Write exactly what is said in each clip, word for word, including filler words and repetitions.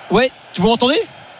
Ouais, tu vous m'entendez ?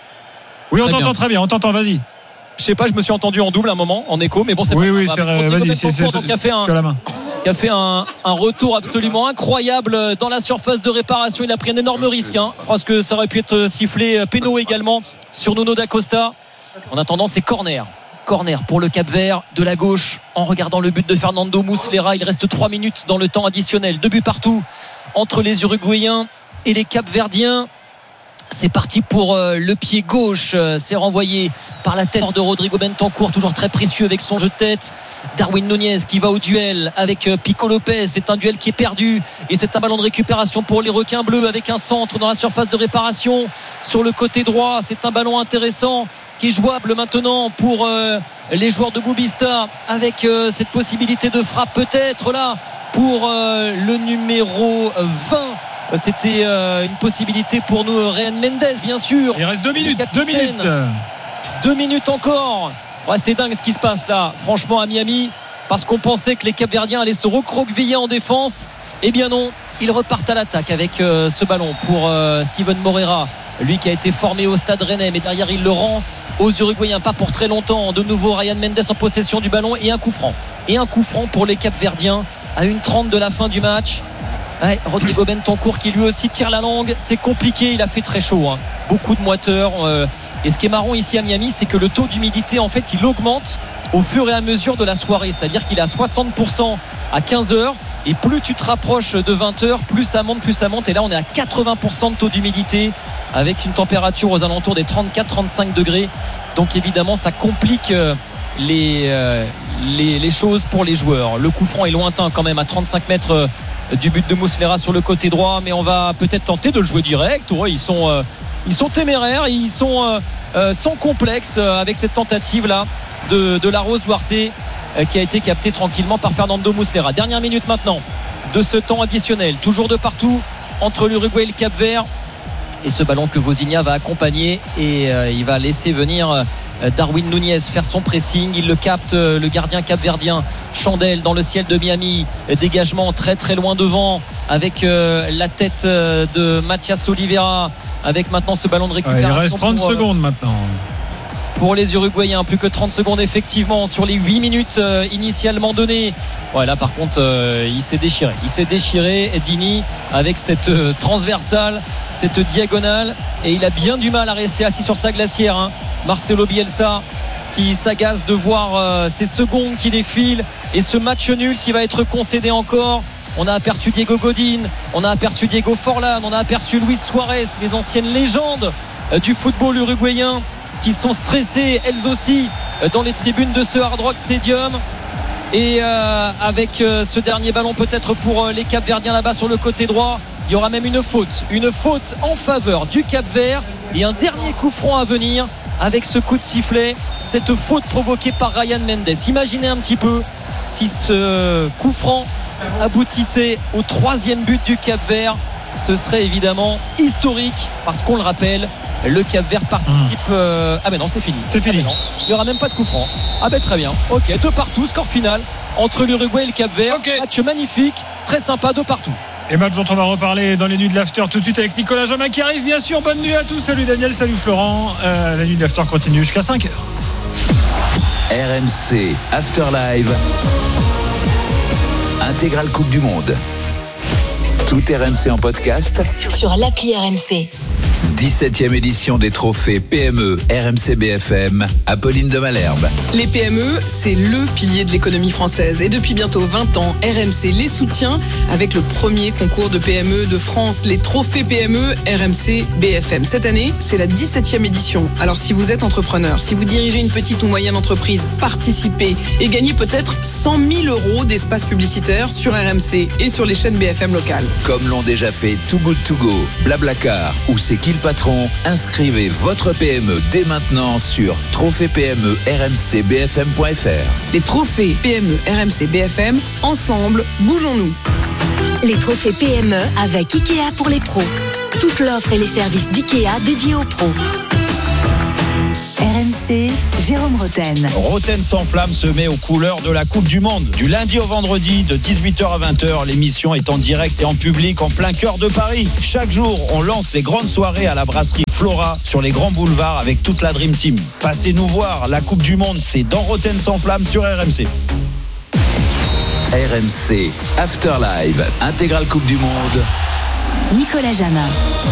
Oui, on Très t'entend bien. très bien, on t'entend, vas-y. Je sais pas, je me suis entendu en double un moment, en écho, mais bon, c'est Oui, pas oui, grave. c'est vrai, Rodrigo vas-y, c'est, Bentancur, c'est, donc, qui a fait un, tu as la main. qui a fait un, un retour absolument incroyable dans la surface de réparation. Il a pris un énorme risque, hein. Je pense que ça aurait pu être sifflé péno également sur Nuno da Costa. En attendant, c'est corner. Corner pour le Cap-Vert de la gauche en regardant le but de Fernando Muslera. Il reste trois minutes dans le temps additionnel. Deux buts partout entre les Uruguayens et les Cap-Verdiens. C'est parti pour euh, le pied gauche. euh, C'est renvoyé par la tête de Rodrigo Bentancur, toujours très précieux avec son jeu de tête. Darwin Núñez qui va au duel avec euh, Pico Lopez. C'est un duel qui est perdu et c'est un ballon de récupération pour les requins bleus avec un centre dans la surface de réparation sur le côté droit. C'est un ballon intéressant qui est jouable maintenant pour euh, les joueurs de Boubista avec euh, cette possibilité de frappe peut-être là pour euh, le numéro vingt. C'était euh, une possibilité pour nous, Ryan Mendes, bien sûr. Il reste deux minutes. Deux minutes. Deux minutes encore. Ouais, c'est dingue ce qui se passe là, franchement, à Miami, parce qu'on pensait que les Cap-Verdiens allaient se recroqueviller en défense. Eh bien non, ils repartent à l'attaque avec euh, ce ballon pour euh, Steven Moreira, lui qui a été formé au Stade Rennais, mais derrière il le rend aux Uruguayens, pas pour très longtemps. De nouveau Ryan Mendes en possession du ballon et un coup franc. Et un coup franc pour les Cap-Verdiens à une trente de la fin du match. Ouais, Rodrigo Bentancur qui lui aussi tire la langue. C'est compliqué, il a fait très chaud, hein. Beaucoup de moiteur, euh, et ce qui est marrant ici à Miami, c'est que le taux d'humidité en fait il augmente au fur et à mesure de la soirée. C'est-à-dire qu'il est à soixante pour cent à quinze heures, et plus tu te rapproches de vingt heures, plus ça monte, plus ça monte. Et là on est à quatre-vingts pour cent de taux d'humidité avec une température aux alentours des trente-quatre à trente-cinq degrés. Donc évidemment ça complique euh, les, euh, les, les choses pour les joueurs. Le coup franc est lointain quand même à trente-cinq mètres euh, du but de Muslera sur le côté droit, mais on va peut-être tenter de le jouer direct. Ouais, ils sont euh, ils sont téméraires, ils sont euh, euh, sans complexe euh, avec cette tentative là de, de Larose Duarte euh, qui a été captée tranquillement par Fernando Muslera. Dernière minute maintenant de ce temps additionnel, toujours de partout entre l'Uruguay et le Cap-Vert, et ce ballon que Vozinha va accompagner, et euh, il va laisser venir euh, Darwin Núñez faire son pressing. Il le capte, euh, le gardien capverdien Chandel dans le ciel de Miami. Dégagement très très loin devant avec euh, la tête euh, de Mathias Oliveira, avec maintenant ce ballon de récupération. Ouais, il reste trente pour, euh, secondes maintenant pour les Uruguayens, plus que trente secondes effectivement sur les huit minutes euh, initialement données. Ouais, là par contre euh, il s'est déchiré il s'est déchiré Dini avec cette euh, transversale, cette diagonale, et il a bien du mal à rester assis sur sa glacière, hein. Marcelo Bielsa qui s'agace de voir euh, ces secondes qui défilent et ce match nul qui va être concédé encore. On a aperçu Diego Godin, on a aperçu Diego Forlán, on a aperçu Luis Suarez, les anciennes légendes euh, du football uruguayen, qui sont stressées elles aussi euh, dans les tribunes de ce Hard Rock Stadium. Et euh, avec euh, ce dernier ballon peut-être pour euh, les Cap-Verdiens là-bas sur le côté droit, il y aura même une faute une faute en faveur du Cap-Vert, et un dernier coup franc à venir avec ce coup de sifflet, cette faute provoquée par Ryan Mendes. Imaginez un petit peu si ce coup franc aboutissait au troisième but du Cap-Vert. Ce serait évidemment historique, parce qu'on le rappelle, le Cap-Vert participe euh... ah ben non, c'est fini c'est fini ah ben non. Il n'y aura même pas de coup franc. Ah ben très bien, ok, deux partout, score final entre l'Uruguay et le Cap-Vert. Okay. Match magnifique, très sympa, deux partout. Et match dont on va reparler dans les nuits de l'after tout de suite avec Nicolas Jamin qui arrive, bien sûr. Bonne nuit à tous, salut Daniel, salut Florent. euh, La nuit de l'after continue jusqu'à cinq heures. R M C After Live Intégrale Coupe du Monde. Tout R M C en podcast sur l'appli R M C. dix-septième édition des trophées P M E R M C B F M, Apolline de Malherbe. Les P M E, c'est le pilier de l'économie française. Et depuis bientôt vingt ans, R M C les soutient avec le premier concours de P M E de France, les trophées P M E R M C B F M. Cette année, c'est la dix-septième édition. Alors si vous êtes entrepreneur, si vous dirigez une petite ou moyenne entreprise, participez et gagnez peut-être cent mille euros d'espace publicitaire sur R M C et sur les chaînes B F M locales. Comme l'ont déjà fait Too Good To Go, Blablacar ou C'est qui le patron, inscrivez votre P M E dès maintenant sur trophée P M E R M C B F M point F R. Les trophées P M E R M C B F M, ensemble, bougeons-nous. Les trophées P M E avec Ikea pour les pros. Toute l'offre et les services d'Ikea dédiés aux pros. R M C, Jérôme Roten. Roten sans flamme se met aux couleurs de la Coupe du Monde. Du lundi au vendredi, de dix-huit heures à vingt heures, l'émission est en direct et en public en plein cœur de Paris. Chaque jour, on lance les grandes soirées à la brasserie Flora sur les grands boulevards avec toute la Dream Team. Passez nous voir, la Coupe du Monde, c'est dans Rotten sans flamme sur R M C. R M C After Live, intégrale Coupe du Monde. Nicolas Jamin.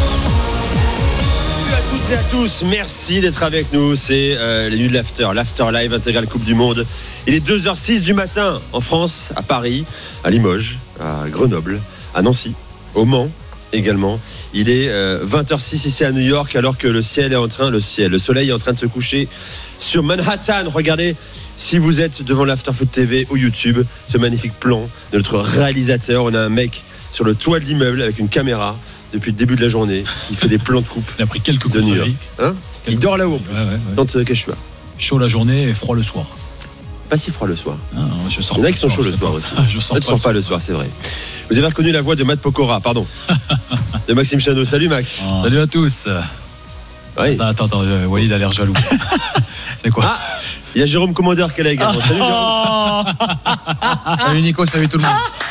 Salut à toutes et à tous, merci d'être avec nous. C'est euh, les nuits de l'After, l'After Live intégrale Coupe du Monde. Il est deux heures six du matin en France, à Paris, à Limoges, à Grenoble, à Nancy, au Mans également. Il est euh, vingt heures six ici à New York, alors que le ciel est en train, le ciel, le soleil est en train de se coucher sur Manhattan. Regardez, si vous êtes devant l'After Foot T V ou YouTube, ce magnifique plan de notre réalisateur. On a un mec sur le toit de l'immeuble avec une caméra depuis le début de la journée. Il fait des plans de coupe. Il a pris quelques coups de New York. Hein il dort là-haut. Ouais, ouais, ouais. Dans euh, Quechua. Chaud la journée et froid le soir. Pas si froid le soir. Ah, je sors Il y en a pas qui sont le soir, chauds le je soir sais aussi. pas. Ah, je sors ne pas, sors le pas le soir. soir, c'est vrai. Vous avez reconnu la voix de Matt Pokora, pardon. De Maxime Chano. Salut Max. Ah. Salut à tous. Oui. Ça, attends, attends, euh, Walid a l'air jaloux. C'est quoi? Ah, il y a Jérôme Commander qui est là également. Salut Jérôme. Salut Nico, salut tout le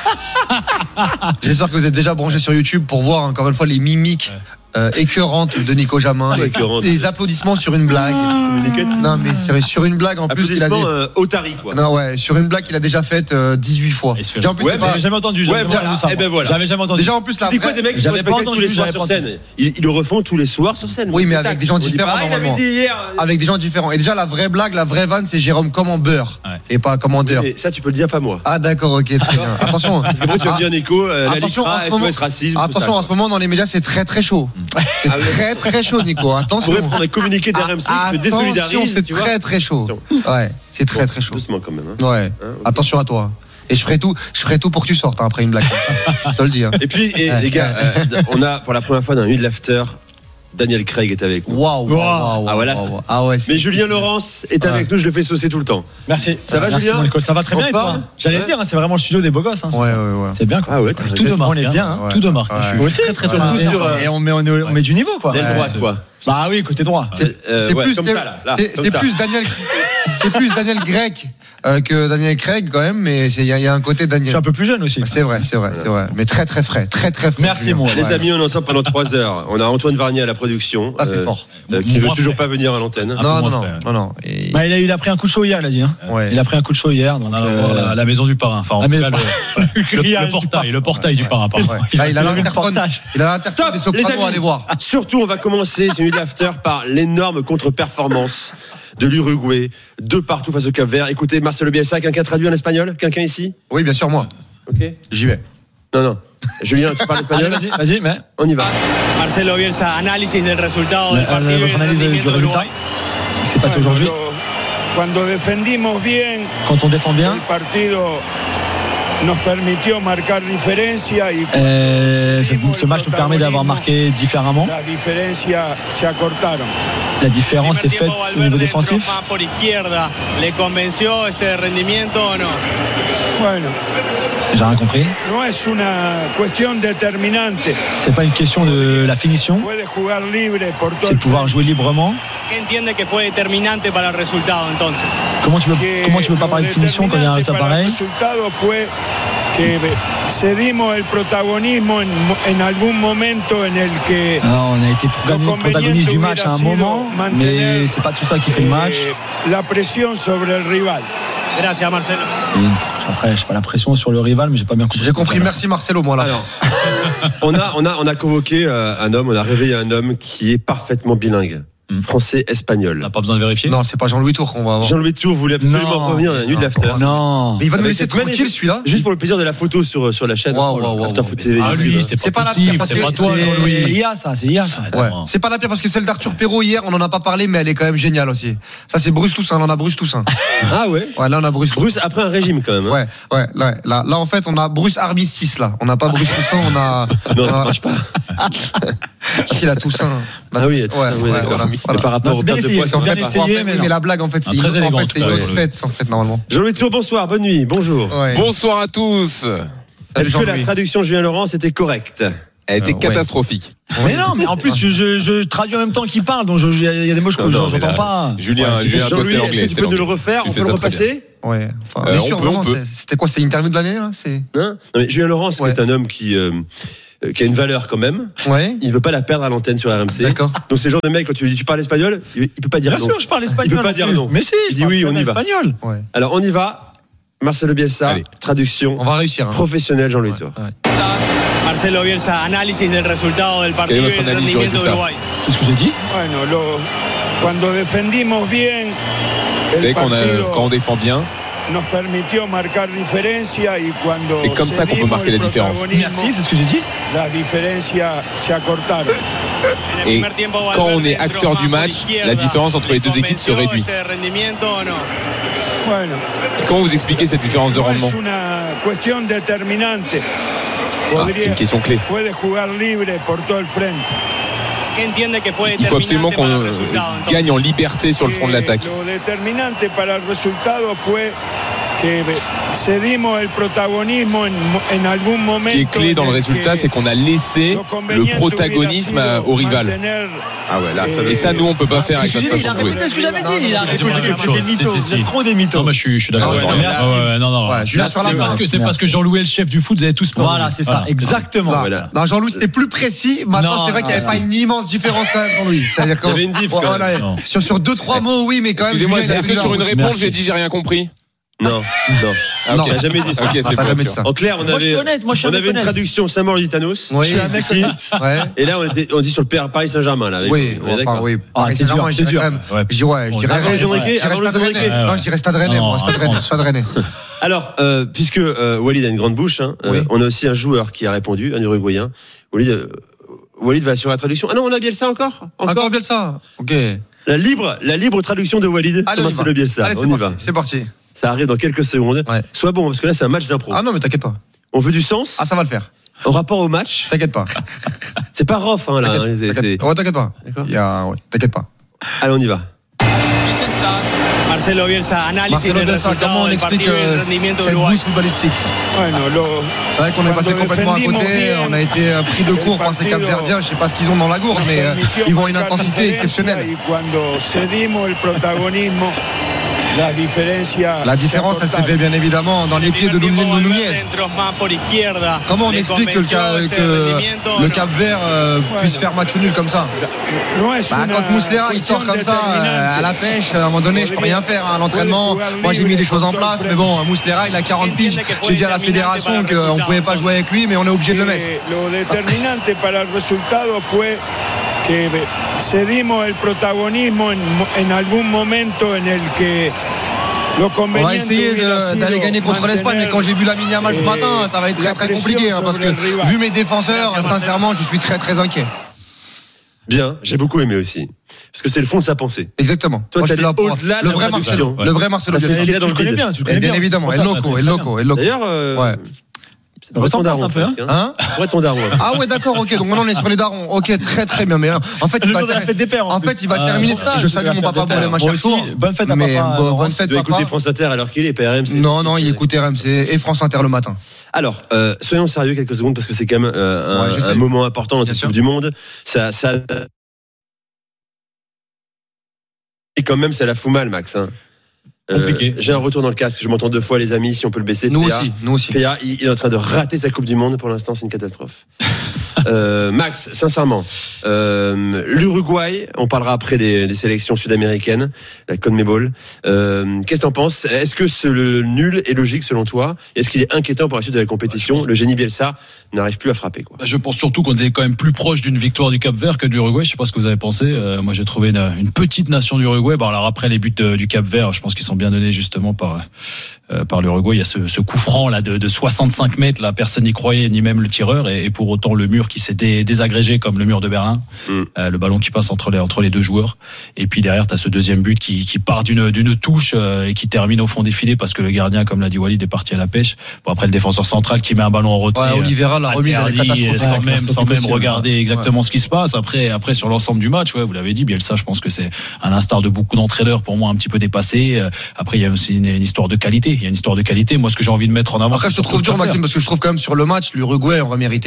monde. J'espère que vous êtes déjà branchés sur YouTube pour voir encore une fois les mimiques euh, écœurantes de Nico Jamin. Les, les applaudissements sur une blague. Non mais c'est sur une blague en plus qu'il a dit. Euh, Otari quoi. Non ouais, sur une blague qu'il a déjà faite euh, dix-huit fois. Déjà, en plus, ouais, j'avais jamais entendu. J'avais ouais, voilà. ça, eh ben voilà. J'avais jamais entendu. Déjà en plus la vraie... quoi des mecs qui j'avais pas entendu tous les soirs sur scène. Ils, ils le refont tous les soirs sur scène. Oui mais avec des gens différents normalement. Hier... Avec des gens différents. Et déjà la vraie blague, la vraie vanne, c'est Jérôme Commandeur ouais. Et pas commandeur. Et ça tu peux le dire pas moi. Ah d'accord, ok, très bien. Attention. Parce que moi tu vas me dire Nico, la attention, S O S racisme. Attention, en ce moment dans les médias c'est très très chaud. C'est très très chaud Nico. Attention. On pourrait prendre un communiqué d'R M C qui se désolidarise. C'est très très chaud. Ouais, c'est très très chaud. Doucement quand même. Ouais. Attention à toi. Et je ferai tout, je ferai tout pour que tu sortes hein, après une blague. Je te le dis. Hein. Et puis, et, les gars, euh, on a pour la première fois dans la nuit de l'after, Daniel Craig est avec nous. Waouh. Wow, wow, ah voilà. Wow, wow. Ah ouais. Mais Julien Laurence est avec ouais. nous. Je le fais saucer tout le temps. Merci. Ça va, Merci, Julien? Ça va très bien. J'allais ouais. dire, hein, c'est vraiment le studio des beaux gosses. Hein, ouais, ouais, ouais. C'est bien. Quoi. Ah ouais. Tout de marque. On est bien. Hein, ouais. Tout de marque. Ouais. Je suis aussi très très ouais. sur. Et on met on met du niveau quoi. L'aile droite quoi. Bah oui, côté droit. C'est euh, ouais, plus, c'est, ça, là, c'est, c'est plus Daniel, c'est plus Daniel Grec euh, que Daniel Craig quand même, mais il y, y a un côté Daniel. Je suis un peu plus jeune aussi. C'est vrai, c'est vrai, c'est vrai, mais très très frais, très très frais. Merci moi. Les ouais. amis, on est ensemble pendant trois heures. On a Antoine Varnier à la production. Ah c'est euh, fort. Euh, qui veut toujours pas venir à l'antenne. Non non non non non. Et... Bah il a il a pris un coup de chaud hier, il a dit. Hein. Ouais. Il a pris un coup de chaud hier, donc euh, à la maison du parrain. Enfin, en tout cas, le portail, le portail du parrain. Il a l'interphone. Il a l'interphone des Sopranos. Allez voir. Surtout, on va commencer c'est une nuit de l'after par l'énorme contre-performance de l'Uruguay, de partout face au Cap-Vert. Écoutez, Marcelo Bielsa, quelqu'un traduit en espagnol? Quelqu'un ici? Oui, bien sûr, moi. Ok. J'y vais. Non, non. Julien, tu parles espagnol? Allez, vas-y, vas-y, mais. On y va. Marcelo Bielsa, analyse del resultado del partido y el rendimiento de Uruguay. Ce qui s'est passé aujourd'hui. Quand on défend bien. Euh, ce match nous permet d'avoir marqué différemment. La différence est faite au niveau défensif. J'ai rien compris. C'est pas une question de la finition. C'est de pouvoir jouer librement. Comment tu peux, comment tu peux pas parler de finition quand il y a un résultat pareil? Alors, on a été protagoniste du match à un moment, mais c'est pas tout ça qui fait le match. Gracias, Marcelo. Après, j'ai pas la pression sur le rival, mais j'ai pas bien compris. J'ai compris. Merci Marcelo, moi là. Alors, on a, on a, on a convoqué euh, un homme, on a réveillé un homme qui est parfaitement bilingue. Français-espagnol. On n'a pas besoin de vérifier. Non, c'est pas Jean-Louis Tour qu'on va avoir. Jean-Louis Tour voulait absolument non, revenir à la nuit de l'after. Non. Mais il va nous laisser tranquille celui-là. Juste pour le plaisir de la photo sur, sur la chaîne. Wow, wow, wow, After wow. Foot T V. Ah, lui, c'est, c'est pas, pas possible. C'est pas toi, Jean-Louis. C'est I A, ça. C'est I A, ça. Ouais. C'est pas la pire parce que celle d'Arthur Perrault hier, on en a pas parlé, mais elle est quand même géniale aussi. Ça, c'est Bruce Toussaint. Là, on a Bruce Toussaint. Ah ouais. Ouais, là, on a Bruce. Bruce après un régime quand même. Ouais, ouais. Là, là, là, en fait, on a Bruce Armistice là. On n'a pas Bruce Toussaint, on a. Non, ça marche pas. C'est la Toussaint. Ah oui, d'accord. C'est par rapport au essayé, de poisson. bien essayé, mais, mais la blague en fait, c'est une, en fait, c'est une autre fête en fait normalement. Jean-Louis Tour, bonsoir, bonne nuit, bonjour. Ouais. Bonsoir à tous. Est-ce que la traduction Julien Laurence était correcte? Elle était euh, catastrophique. Ouais. Mais non, mais en plus je, je, je traduis en même temps qu'il parle, donc il y a des mots que non, non, j'entends là, pas. Julien, ouais, Julien, Jean-Louis, est-ce que tu peux nous le refaire? On peut le repasser? Ouais. Enfin, bien sûr, vraiment. C'était quoi? C'était l'interview de l'année là? C'est. Non, mais Julien Laurence, qui est un homme qui qui a une valeur quand même. Ouais. Il veut pas la perdre à l'antenne sur R M C. D'accord. Donc c'est le genre de mec, quand tu lui dis tu parles espagnol, il, il peut pas dire Bien non. sûr, je parle espagnol. Il peut pas dire non. Mais si, il dit oui, on y va. Espagnol. Ouais. Alors on y va. Marcelo Bielsa, Allez. traduction. On va réussir. Hein. Professionnel, Jean-Louis Tour. Ouais. Marcelo Bielsa, análisis del resultado del partido y votre del analyse du rendimiento de résultat? Uruguay. C'est ce que j'ai dit. Bueno, lo, cuando defendimos bien, Vous savez el qu'on a, partido quand on défend bien, nos permitió marcar diferencia y cuando c'est comme ça qu'on peut marquer la différence. Merci, c'est ce que j'ai dit. La diferencia se acortaron. Et quand on est acteur du match, la différence entre les deux équipes se réduit. Bueno, Comment vous expliquez cette différence de no rendement? es una cuestión determinante. Ah, c'est une question clé. Puede jugar libre por todo el frente. Il faut absolument qu'on euh, gagne en liberté sur le front de l'attaque. Lo determinante para el resultado fue que cedimos el protagonismo en, en algún momento. Ce qui est clé dans le résultat, c'est qu'on a laissé le protagonisme au rival. Ah ouais, là, ça Et ça, nous, on peut pas faire avec notre façon de jouer. ce que j'avais dit. Il a C'est vrai, quelque chose. des mythos. Si, si, si. Vous êtes trop des mythos. Non, mais je suis, je suis d'accord. Ah ouais, avec non, toi. là, Ah ouais, non, non. Ouais, Julien sur la C'est fin. parce que c'est parce que Jean-Louis est le chef du foot, vous avez tous pas. Voilà, c'est ça, exactement. Non, Voilà. non, Jean-Louis c'était plus précis. Maintenant Non, c'est vrai qu'il n'y avait ah, pas si. une immense différence quand même, Jean-Louis. C'est-à-dire Il y avait une diff, quand voilà, même. Non. sur sur deux trois mots oui, mais quand même. Excusez-moi, Julien, il a est-ce plus que sur une la- réponse, Merci. j'ai dit j'ai rien compris? Non, non. Ah, ok. Il a jamais dit ça. Ok, c'est Ah, t'as pour jamais être dit sûr. ça. En clair, on Moi, je suis avait, honnête, moi, je suis on un avait mec une honnête. traduction Saint-Maur Gitanos. Oui, Je suis un mec ici. honnête. Ouais. Et là, on, était, on dit sur le P R Paris Saint-Germain. Là, avec Oui, vous. On est d'accord. enfin, oui. Ah, Paris c'est Saint-Germain, dur, je c'est dirais dur. quand même. Ouais. Je dis ouais, je dirais Avant Rennes. Jean Riquet, Je dirais avant Stade Jean Rennais. Riquet. Non, je dirais Stade Rennais, Non, moi, Stade en Rennais, France. Stade Rennais. Alors, euh, puisque euh, Walid a une grande bouche, hein, Oui. euh, on a aussi un joueur qui a répondu, un Uruguayen. Walid, euh, Walid va assurer la traduction. Ah non, on a Bielsa encore Encore Bielsa. Ok. La libre, la libre traduction de Walid Allez, sur on y va. Marcelo Bielsa. Allez, On c'est y parti. va. C'est parti. Ça arrive dans quelques secondes. Ouais. Sois bon, parce que là, c'est un match d'impro. Ah non, mais t'inquiète pas. On veut du sens Ah, ça va le faire. en rapport au match. T'inquiète pas. C'est pas rough, hein, là. hein, T'inquiète, c'est- t'inquiète. c'est- Ouais, t'inquiète pas. D'accord. Il y a, ouais, t'inquiète pas. Allez, on y va. Marcelo Bielsa, análisis Marcelo del Bielsa, comment resultado on del explique partido y del euh, rendimiento de cette Uruguay. bouse footballistique? Bueno, lo, C'est vrai qu'on est passé Cuando complètement à côté, defendimos bien, on a été euh, pris de court par ces el Capverdiens, je sais pas ce qu'ils ont dans la gourde, mais euh, permitió ils vont à une marcar intensité diferencia exceptionnelle. y cuando cedimos el protagonismo, la diferencia La se différence, elle s'est acortaron. fait bien évidemment dans les pieds de Nunez. Comment on explique que le, Ca- que le Cap Vert euh, puisse faire match nul comme ça? No es Bah, una quand Mouslera il sort cuestión comme ça euh, determinante. à la pêche, à un moment donné, je peux rien faire. hein, à l'entraînement, moi j'ai mis des choses en place, mais bon, Mouslera il a quarante piges. J'ai dit à la fédération qu'on pouvait pas jouer avec lui, mais on est obligé de le mettre. Eh, Lo determinante para el resultado fue que cedimos el protagonismo en, en algún momento en el que lo On va conveniente essayer hubiera de- sido d'aller gagner contre l'Espagne, mais quand j'ai vu la Yamal ce eh, matin, ça va être très la très pression compliqué hein, parce sobre el que rival. vu mes défenseurs, sincèrement, je suis très très inquiet. Bien, j'ai beaucoup aimé aussi. Parce que c'est le fond de sa pensée. Exactement. Toi, Moi, je t'es suis là pour au-delà de le la vrai traduction. Marcelo, le vrai Marcelo T'as fait ce Bielsa. qu'il a dans Tu le connais guide. bien, tu Et connais bien bien. évidemment, Pour et ça, loco, t'as et très loco, et loco. D'ailleurs, euh, Ouais. ça pourrait être ton ressemble daron, un peu, hein. presque, hein. Hein Ça pourrait être ton daron. Ah ouais d'accord, ok, donc maintenant on est sur les darons. Ok, très très bien, mais euh, en fait il Le va jour de la ter- fête des pères, en en plus. fait il va Ah, terminer. pour ça, Je le salue jour de mon la fête papa des pour les pères. ma Moi chère aussi, sourd. bonne fête à Mais papa, bon, Laurent. bonne Tu fête dois écouter papa. France Inter alors qu'il est P R M. c'est- Non non, il écoute R M C et France Inter le matin. Alors, euh, soyons sérieux quelques secondes parce que c'est quand même euh, un, Ouais, j'essaie. un moment important dans cette sûr. Coupe du Monde. Ça, ça... Et quand même, ça la fout mal, Max. Hein. Euh, Compliqué. J'ai un retour dans le casque. Je m'entends deux fois, les amis. Si on peut le baisser. Nous P A. aussi, nous aussi. P A, il il est en train de rater sa Coupe du Monde pour l'instant. C'est une catastrophe. euh, Max, sincèrement, euh, l'Uruguay. On parlera après des, des sélections sud-américaines, la CONMEBOL. Euh, Qu'est-ce que t'en penses? Est-ce que ce le nul est logique selon toi? Est-ce qu'il est inquiétant pour la suite de la compétition? Le génie Bielsa n'arrive plus à frapper, quoi. Je pense surtout qu'on est quand même plus proche d'une victoire du Cap-Vert que de l'Uruguay. Je sais pas ce que vous avez pensé. Euh, moi, j'ai trouvé une, une petite nation d'Uruguay. Bon, alors après les buts de- du Cap-Vert, je pense qu'ils sont bien donnés justement par euh, par l'Uruguay. Il y a ce, ce coup franc là de, de soixante-cinq mètres. Là, personne n'y croyait, ni même le tireur. Et, et pour autant, le mur qui s'était désagrégé comme le mur de Berlin. Mm. Euh, le ballon qui passe entre les entre les deux joueurs. Et puis derrière, tu as ce deuxième but qui, qui part d'une d'une touche euh, et qui termine au fond des filets parce que le gardien, comme l'a dit Walid, est parti à la pêche. Bon, après le défenseur central qui met un ballon en retrait. Ouais, Oliveira, la remise, elle est interdit, catastrophique. sans même, sans catastrophique même aussi, regarder exactement ce qui se passe. Après, après sur l'ensemble du match, ouais, vous l'avez dit, Bielsa, je pense que c'est à l'instar de beaucoup d'entraîneurs pour moi un petit peu dépassé. Euh, Après, il y a aussi une, une histoire de qualité. Il y a une histoire de qualité. Moi, ce que j'ai envie de mettre en avant. Après, je te c'est trouve surtout dur, le Cap-Vert. Maxime, parce que je trouve quand même sur le match, l'Uruguay aurait mérité mieux.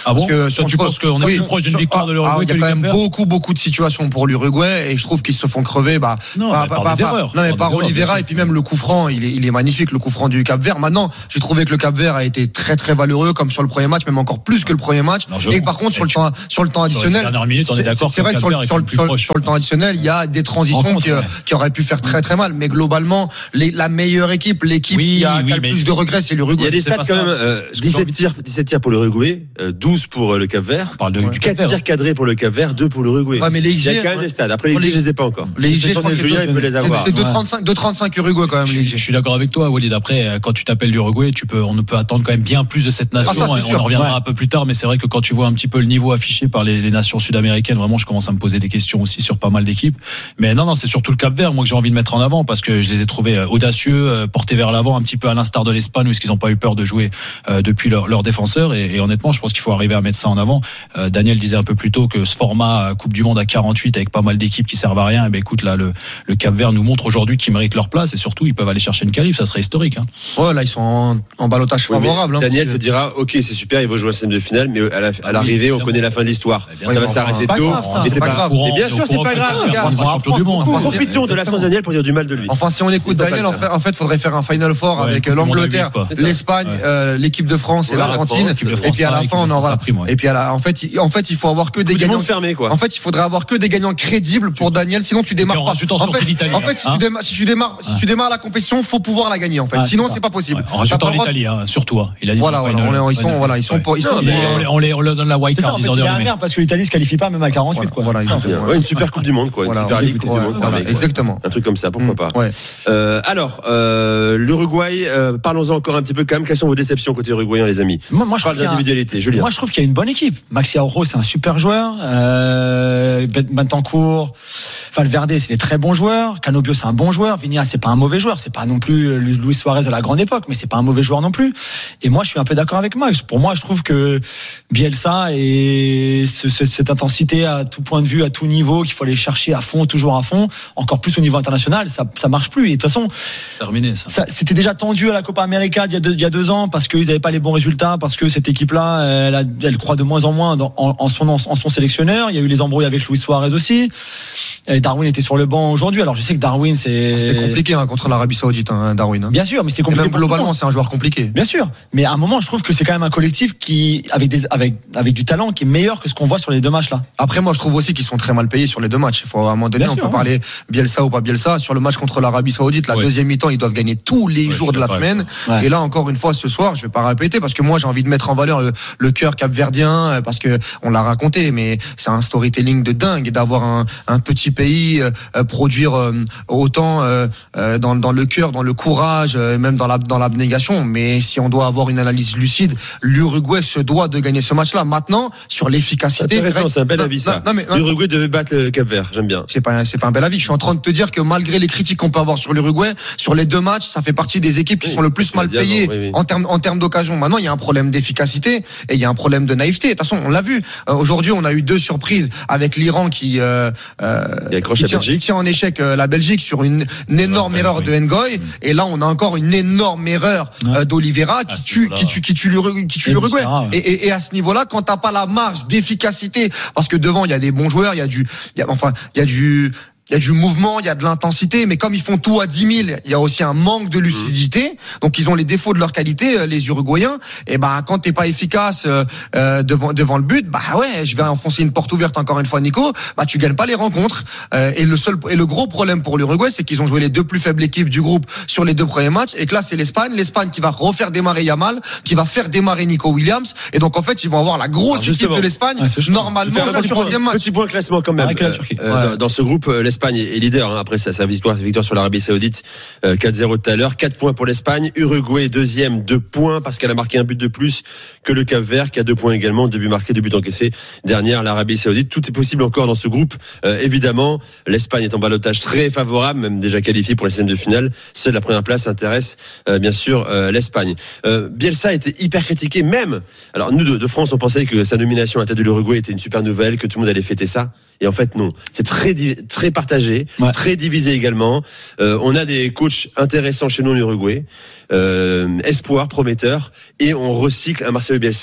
Ah bon? Parce que Toi, tu penses qu'on est oui, plus proche d'une victoire de l'Uruguay? Il y a quand même beaucoup, beaucoup de situations pour l'Uruguay et je trouve qu'ils se font crever. Bah, non, pas, par pas, des pas, erreurs. Non, mais par par Oliveira et puis même le coup franc, il est, il est magnifique, le coup franc du Cap-Vert. Maintenant, j'ai trouvé que le Cap-Vert a été très, très valeureux, comme sur le premier match, même encore plus que le premier match. Non, et par contre, sur le temps, sur le temps additionnel, minutes, on est d'accord, c'est vrai que sur le, sur, le, sur, sur le temps additionnel, il y a des transitions qui, qui auraient pu faire très, très mal. Mais globalement, les, la meilleure équipe, l'équipe oui, qui a, oui, qui a le plus de regrets, c'est l'Uruguay. Il y a des stats quand même, euh, dix-sept tirs, dix-sept tirs pour l'Uruguay, euh, douze pour le Cap-Vert. On parle de, du quatre tirs cadrés pour le Cap-Vert, deux pour l'Uruguay. Ouais, mais les I G, il y a quand même des stats. Après les I G, je les ai pas encore. Les I G, je pense que Julien, il peut les avoir. C'est deux virgule trente-cinq Uruguay quand même. Je, je suis d'accord avec toi, Walid. Après, quand tu t'appelles l'Uruguay, tu peux, on peut attendre quand même bien plus de cette nation. Ah, ça, on en reviendra ouais. un peu plus tard, mais c'est vrai que quand tu vois un petit peu le niveau affiché par les, les nations sud-américaines, vraiment, je commence à me poser des questions aussi sur pas mal d'équipes. Mais non, non, c'est surtout le Cap-Vert, moi, que j'ai envie de mettre en avant parce que je les ai trouvés audacieux, portés vers l'avant, un petit peu à l'instar de l'Espagne, où est-ce qu'ils n'ont pas eu peur de jouer euh, depuis leurs leur défenseurs. Et, et honnêtement, je pense qu'il faut arriver à mettre ça en avant. Euh, Daniel disait un peu plus tôt que ce format Coupe du Monde à quarante-huit avec pas mal d'équipes qui servent à rien. Et ben écoute, là, le, le Cap-Vert nous montre aujourd'hui qu'ils méritent leur place et surtout, ils peuvent aller chercher une qualif. Ça serait historique. Hein. Ouais, là, ils sont en, en ballottage oui, favorable. Hein, Daniel te dira, ok, c'est super, il va jouer à scène de finale, mais à, la, à l'arrivée, oui, on connaît la fin de l'histoire. Ça va s'arrêter tôt. Et c'est pas grave. Et bien sûr, c'est pas grave. Profitons de l'absence de Daniel pour dire du mal de lui. Enfin, si on écoute Daniel, en fait, faudrait faire un Final Four avec l'Angleterre, l'Espagne, l'équipe de France et l'Argentine. Et puis à la fin, on en voilà. Et puis à la, en fait, en fait, il faut avoir que des gagnants fermés, quoi. En fait, il faudrait avoir que des gagnants crédibles pour Daniel, sinon tu démarres pas. En fait, en fait, si tu démarres, si tu démarres, si tu démarres la compétition, faut pouvoir la gagner, en fait. Sinon, c'est pas possible. En rajoutant l'Italie, surtout. Il a dit. Voilà, ils sont, voilà, ils sont pour, ils sont. On les, on leur donne la white card. C'est la merde parce que l'Italie se qualifie pas même à quarante-huit, quoi. Voilà, une super Coupe du Monde, quoi. Une super Ligue Coupe du Monde. Exactement. Un truc comme ça, pourquoi pas. Alors, l'Uruguay, parlons-en encore un petit peu quand même. Quelles sont vos déceptions côté uruguayen, les amis? Moi, moi je parle d'individualité. Julien. Moi, je trouve qu'il y a une bonne équipe. Maxi Araujo, c'est un super joueur. Euh, Bentancur, Valverde, c'est des très bons joueurs. Canobio, c'est un bon joueur. Vinia, c'est pas un mauvais joueur. C'est pas non plus Luis Suarez de la grande époque, mais c'est pas un mauvais joueur non plus. Et moi, je suis un peu d'accord avec Max. Pour moi, je trouve que Bielsa et ce, ce, cette intensité à tout point de vue, à tout niveau, qu'il faut aller chercher à fond, toujours à fond, encore plus au niveau international, ça, ça marche plus. Et de toute façon, terminé. Ça. Ça, c'était déjà tendu à la Copa América il y a deux, il y a deux ans parce qu'ils n'avaient pas les bons résultats, parce que cette équipe-là, elle, a, elle croit de moins en moins dans, en, en, son, en, en son sélectionneur. Il y a eu les embrouilles avec Luis Suarez aussi. Et Darwin était sur le banc aujourd'hui. Alors je sais que Darwin, c'est. C'était compliqué hein, contre l'Arabie Saoudite, hein, Darwin. Hein. Bien sûr, mais c'était compliqué. Et même globalement, c'est un joueur compliqué. Bien sûr, mais à un moment, je trouve que c'est quand même un collectif qui, avec des, avec, avec du talent, qui est meilleur que ce qu'on voit sur les deux matchs là. Après, moi, je trouve aussi qu'ils sont très mal payés sur les deux matchs. Il faut à un moment donné, Bien on sûr, peut ouais. parler Bielsa ou pas Bielsa. Sur le match contre l'Arabie Saoudite, la ouais. deuxième mi-temps, ils doivent gagner tous les ouais, jours de la semaine. Ouais. Et là, encore une fois, ce soir, je vais pas répéter parce que moi, j'ai envie de mettre en valeur le, le cœur capverdien parce que on l'a raconté, mais c'est un storytelling de dingue d'avoir un, un petit pays euh, produire euh, autant euh, euh, dans, dans le cœur, dans le courage, euh, même dans la dans l'abnégation. Mais si on doit avoir une analyse lucide, l'Uruguay se doit de gagner ce match-là. Maintenant, sur l'efficacité, c'est intéressant, c'est un bel avis ça. Non, non, mais, L'Uruguay devait battre le Cap-Vert, j'aime bien. C'est pas c'est pas un bel avis. Je suis en train de te dire que malgré les critiques qu'on peut avoir sur l'Uruguay, sur les deux matchs, ça fait partie des équipes qui oui, sont le plus mal payées oui, oui. en termes en termes d'occasion. Maintenant, il y a un problème d'efficacité et il y a un problème de naïveté. De toute façon, on l'a vu. Euh, aujourd'hui, on a eu deux surprises avec l'Iran qui euh, euh, qui tient, qui tient en échec euh, la Belgique sur une, une énorme ouais, erreur oui. de Ngoy. Et là, on a encore une énorme erreur euh, d'Oliveira qui, tue, qui tue qui tue l'Uruguay. Qui tue l'Uruguay. Et, et, et à ce niveau-là, quand t'as pas la marge d'efficacité, parce que devant il y a des bons joueurs, il y a du, il y a, enfin il y a du il y a du mouvement, il y a de l'intensité, mais comme ils font tout à dix mille, il y a aussi un manque de lucidité. Donc ils ont les défauts de leur qualité, les Uruguayens. Et bah quand t'es pas efficace euh, devant devant le but, bah ouais, je vais enfoncer une porte ouverte encore une fois, Nico. Bah tu gagnes pas les rencontres. Euh, et le seul et le gros problème pour l'Uruguay, c'est qu'ils ont joué les deux plus faibles équipes du groupe sur les deux premiers matchs. Et que là c'est l'Espagne, l'Espagne qui va refaire démarrer Yamal, qui va faire démarrer Nico Williams. Et donc en fait ils vont avoir la grosse Alors, équipe de l'Espagne ouais, normalement sur le troisième match. Petit point classement quand même. Euh, euh, ouais. Dans ce groupe, l'Espagne est leader hein, après sa, sa victoire, victoire sur l'Arabie Saoudite euh, quatre zéro tout à l'heure, quatre points pour l'Espagne. Uruguay deuxième, deux points parce qu'elle a marqué un but de plus que le Cap-Vert qui a deux points également, deux buts marqués, deux buts encaissés. Dernière l'Arabie Saoudite. Tout est possible encore dans ce groupe. Euh, évidemment, l'Espagne est en ballottage très favorable, même déjà qualifiée pour les seizièmes de finale. Seule la première place intéresse euh, bien sûr euh, l'Espagne. Euh, Bielsa était hyper critiqué, même. Alors nous de, de France, on pensait que sa nomination à la tête de l'Uruguay était une super nouvelle, que tout le monde allait fêter ça. Et en fait, non. C'est très, très partagé, ouais. très divisé également. Euh, on a des coachs intéressants chez nous en Uruguay, euh, espoir, prometteur, et on recycle un Marcelo Bielsa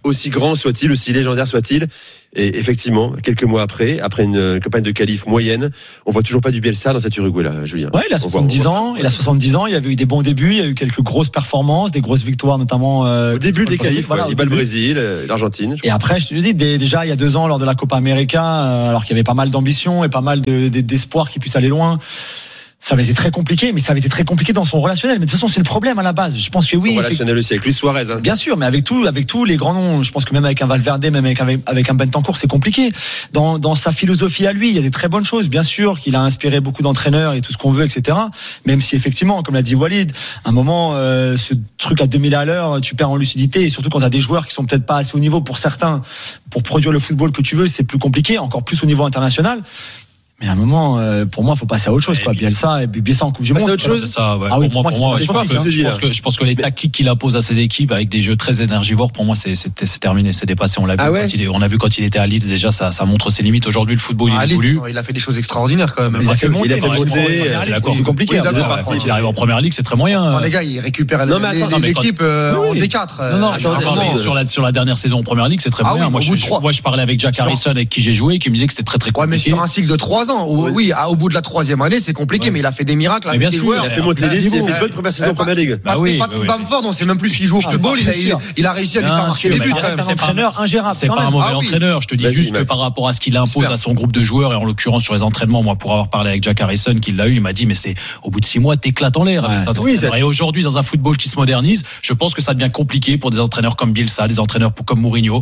aussi grand soit-il, aussi légendaire soit-il. Et effectivement, quelques mois après, après une campagne de qualif moyenne, on voit toujours pas du Bielsa dans cet Uruguay-là, Julien. Ouais, il a soixante-dix voit, ans. Il a soixante-dix ans. Il y avait eu des bons débuts. Il y a eu quelques grosses performances, des grosses victoires, notamment euh, au début des qualifs. Voilà, voilà, il bat le Brésil, l'Argentine. Et après, je te dis, déjà il y a deux ans, lors de la Copa América, euh, alors qu'il y avait pas mal d'ambition et pas mal de, de, d'espoir qu'il puisse aller loin. Ça avait été très compliqué, mais ça avait été très compliqué dans son relationnel. Mais de toute façon, c'est le problème à la base. Je pense que oui. Son relationnel aussi avec Luis Suarez. Hein. Bien sûr, mais avec tout, avec tous les grands noms. Je pense que même avec un Valverde, même avec un, avec un Bentancur, c'est compliqué. Dans, dans sa philosophie à lui, il y a des très bonnes choses. Bien sûr, qu'il a inspiré beaucoup d'entraîneurs et tout ce qu'on veut, et cetera. Même si effectivement, comme l'a dit Walid, à un moment, euh, ce truc à deux mille à l'heure, tu perds en lucidité. Et surtout quand tu as des joueurs qui sont peut-être pas assez haut niveau pour certains, pour produire le football que tu veux, c'est plus compliqué, encore plus au niveau international. Mais à un moment, euh, pour moi, il faut passer à autre chose, quoi. Bielsa, et Bielsa en Coupe du Monde. C'est autre chose. C'est ça, ouais. Ah oui, pour, pour moi, moi, je, pense que, je, pense que, je pense que les tactiques qu'il impose à ses équipes avec des jeux très énergivores, pour moi, c'est, c'est, c'est terminé, c'est dépassé. On l'a vu, ah ouais. quand il, on a vu quand il était à Leeds, déjà, ça, ça montre ses limites. Aujourd'hui, le football, ah, il est voulu. Il a fait des choses extraordinaires, quand même. Il a fait monter. Il a fait monter. C'est compliqué. Quand il arrive en première ligue, c'est très moyen. Les gars, il récupère l'équipe en D quatre. Non, non, sur la, sur la dernière saison en première ligue, c'est très moyen. Moi, je parlais avec Jack Harrison, avec qui j'ai joué, qui me disait que c'était très, très compliqué. Ouais, mais sur un cycle de trois ans, oui, au bout de la troisième année, c'est compliqué, ouais. mais il a fait des miracles avec les joueurs. Il a fait monter les Leeds, il a fait une bonne première saison en première ligue. Bah oui, Patrick oui, Bamford, on sait même plus s'il joue au football, il a, il, il a réussi à lui faire marquer des buts. C'est un entraîneur ingérable. C'est pas un mauvais entraîneur. Je te dis juste que par rapport à ce qu'il impose à son groupe de joueurs, et en l'occurrence sur les entraînements, moi, pour avoir parlé avec Jack Harrison, qui l'a eu, il m'a dit, mais c'est au bout de six mois, t'éclates en l'air. Et aujourd'hui, dans un football qui se modernise, je pense que ça devient compliqué pour des entraîneurs comme Bielsa, des entraîneurs comme Mourinho.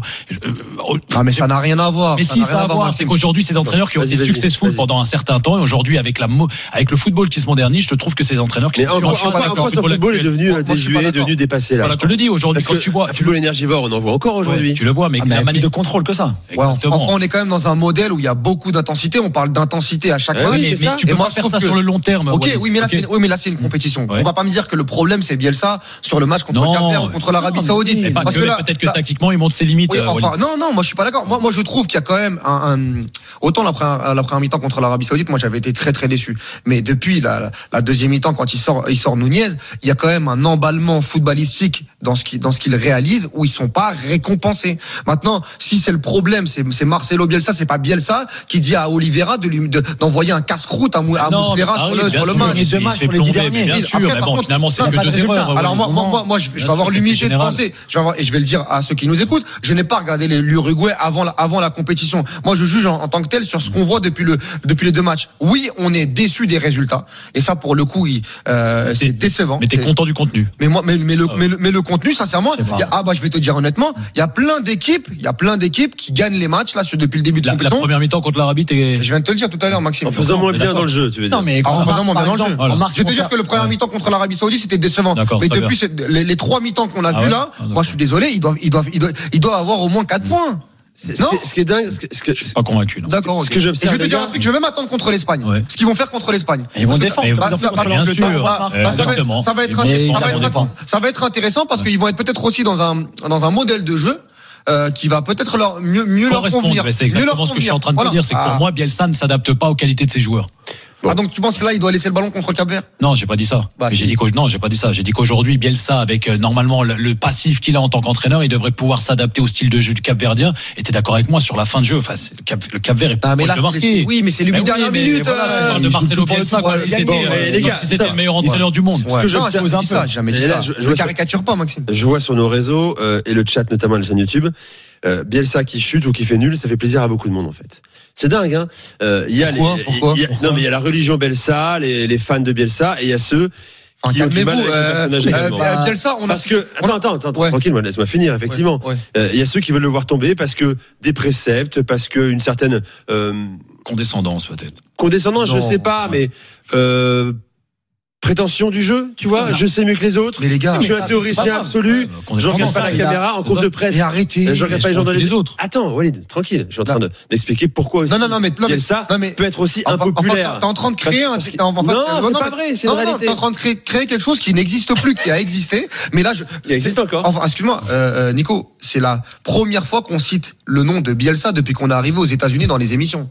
Ah, mais ça n'a rien à voir. Mais si, ça a à voir. C'est qu'aujourd'hui, ces entraîneurs qui ont été successful pendant un certain temps, et aujourd'hui, avec la avec le football qui se modernise, je trouve que ces entraîneurs qui mais sont en quoi, en quoi ce football est devenu moi, désuet, devenu dépassé là. Voilà, je te le dis aujourd'hui. Parce quand tu vois, le football énergivore, on en voit encore aujourd'hui. Ouais, tu le vois, mais, ah, mais la manière de contrôle que ça. Ouais, enfin, on est quand même dans un modèle où il y a beaucoup d'intensité. On parle d'intensité à chaque match. Ouais, mais, mais tu peux pas faire ça sur le long terme. Ok, oui, mais là, c'est oui, mais là, c'est une compétition. On va pas me dire que le problème c'est Bielsa sur le match contre le Cap-Vert ou contre l'Arabie Saoudite. Parce que peut-être que tactiquement, il monte ses limites. Enfin, non, non, moi je suis pas d'accord. Moi, moi, je trouve qu'il y a quand même un autant la première mi-temps contre l'Arabie Saoudite, moi j'avais été très très déçu. Mais depuis la la deuxième mi-temps, quand il sort, il sort Nunez, il y a quand même un emballement footballistique dans ce qu'il, dans ce qu'il réalise où ils sont pas récompensés. Maintenant, si c'est le problème, c'est, c'est Marcelo Bielsa, c'est pas Bielsa qui dit à Oliveira de lui, de, d'envoyer un casse-croûte à, à Muslera sur le, sur le match. Les deux matchs sur les dix derniers. Bien sûr, mais bon, finalement, c'est que deux erreurs. Alors moi, moi, moi, je, je vais avoir l'humilité de penser, je vais avoir, et je vais le dire à ceux qui nous écoutent, je n'ai pas regardé les, l'Uruguay avant la, avant la compétition. Moi, je juge en, en tant que tel sur ce qu'on voit depuis le, depuis les deux matchs. Oui, on est déçu des résultats. Et ça, pour le coup, il, euh, c'est décevant. Mais t'es c'est... content du contenu. Mais moi, mais, mais le, mais le, mais le contenu, sincèrement, y a, ah bah je vais te dire honnêtement, il y a plein d'équipes, il y a plein d'équipes qui gagnent les matchs là depuis le début de la compétition. La première mi-temps contre l'Arabie, t'es... Je viens de te le dire tout à l'heure, Maxime. En faisant moins bien dans le jeu, tu veux dire. Non mais en faisant moins bien dans le jeu. Voilà. Je vais te dire que le premier mi-temps contre l'Arabie Saoudite c'était décevant. D'accord, mais depuis les, les trois mi-temps qu'on a ah vu ouais là, ah, moi je suis désolé, ils doivent, ils doivent, ils doivent, ils doivent avoir au moins quatre points. C'est, non ce qui est dingue, ce que, ce que, je suis pas convaincu. Non. D'accord. Ce que j'observe. Je vais te dire un truc, je vais même attendre contre l'Espagne. Ouais. Ce qu'ils vont faire contre l'Espagne. Et ils vont défendre. Bien sûr. Ça va être, ça va être intéressant parce qu'ils vont être peut-être aussi dans un dans un modèle de jeu. Euh, qui va peut-être leur mieux mieux leur convenir. C'est exactement ce que je suis en train de te dire, c'est que pour moi Bielsa ne s'adapte pas aux qualités de ses joueurs. Bon. Ah donc tu penses que là il doit laisser le ballon contre Cap-Vert? Non, j'ai pas dit ça. Bah, j'ai dit non, j'ai pas dit ça. J'ai dit qu'aujourd'hui Bielsa, avec euh, normalement le, le passif qu'il a en tant qu'entraîneur, il devrait pouvoir s'adapter au style de jeu du Cap-Verdien. Et t'es d'accord avec moi sur la fin de jeu? Enfin, le Cap, le Cap-Vert est ah, mais là, de marquer. Oui, mais c'est le huit dernières minutes. Voilà, euh, de Marcelo Bielsa, comme si c'était le meilleur entraîneur du monde. Ce que je jamais dit ça, jamais dit ça. Je caricature pas, Maxime. Je vois sur nos réseaux et le chat, notamment la chaîne YouTube, Bielsa qui chute ou qui fait nul, ça fait plaisir à beaucoup de monde en fait. C'est dingue, hein. Euh, il y a pourquoi, les, pourquoi, il y a, pourquoi non mais il y a la religion Bielsa, les, les fans de Bielsa, et il y a ceux enfin, qui ont du mal avec euh, le personnage euh, euh, Bielsa, on a parce que attends, attends, attends, ouais. tranquille, moi, laisse-moi finir. Effectivement, il ouais, ouais. euh, y a ceux qui veulent le voir tomber parce que des préceptes, parce que une certaine euh, condescendance peut-être. Condescendance, non, je sais pas, ouais. mais euh, prétention du jeu, tu vois, je sais mieux que les autres. Mais les gars, je suis un théoricien absolu. Ouais, je regarde pas la caméra en cours de presse. Et arrêtez. Je regarde pas les gens dans les autres. Attends, Walid, tranquille. Je suis en train de, d'expliquer pourquoi. Non, non, non, mais ça peut être aussi impopulaire. T'es en train de créer un. Non, c'est pas vrai. C'est une réalité. T'es en train de créer quelque chose qui n'existe plus, qui a existé. Mais là, je. Qui existe encore. Enfin, excuse-moi, Nico, c'est la première fois qu'on cite le nom de Bielsa depuis qu'on est arrivé aux États-Unis dans les émissions.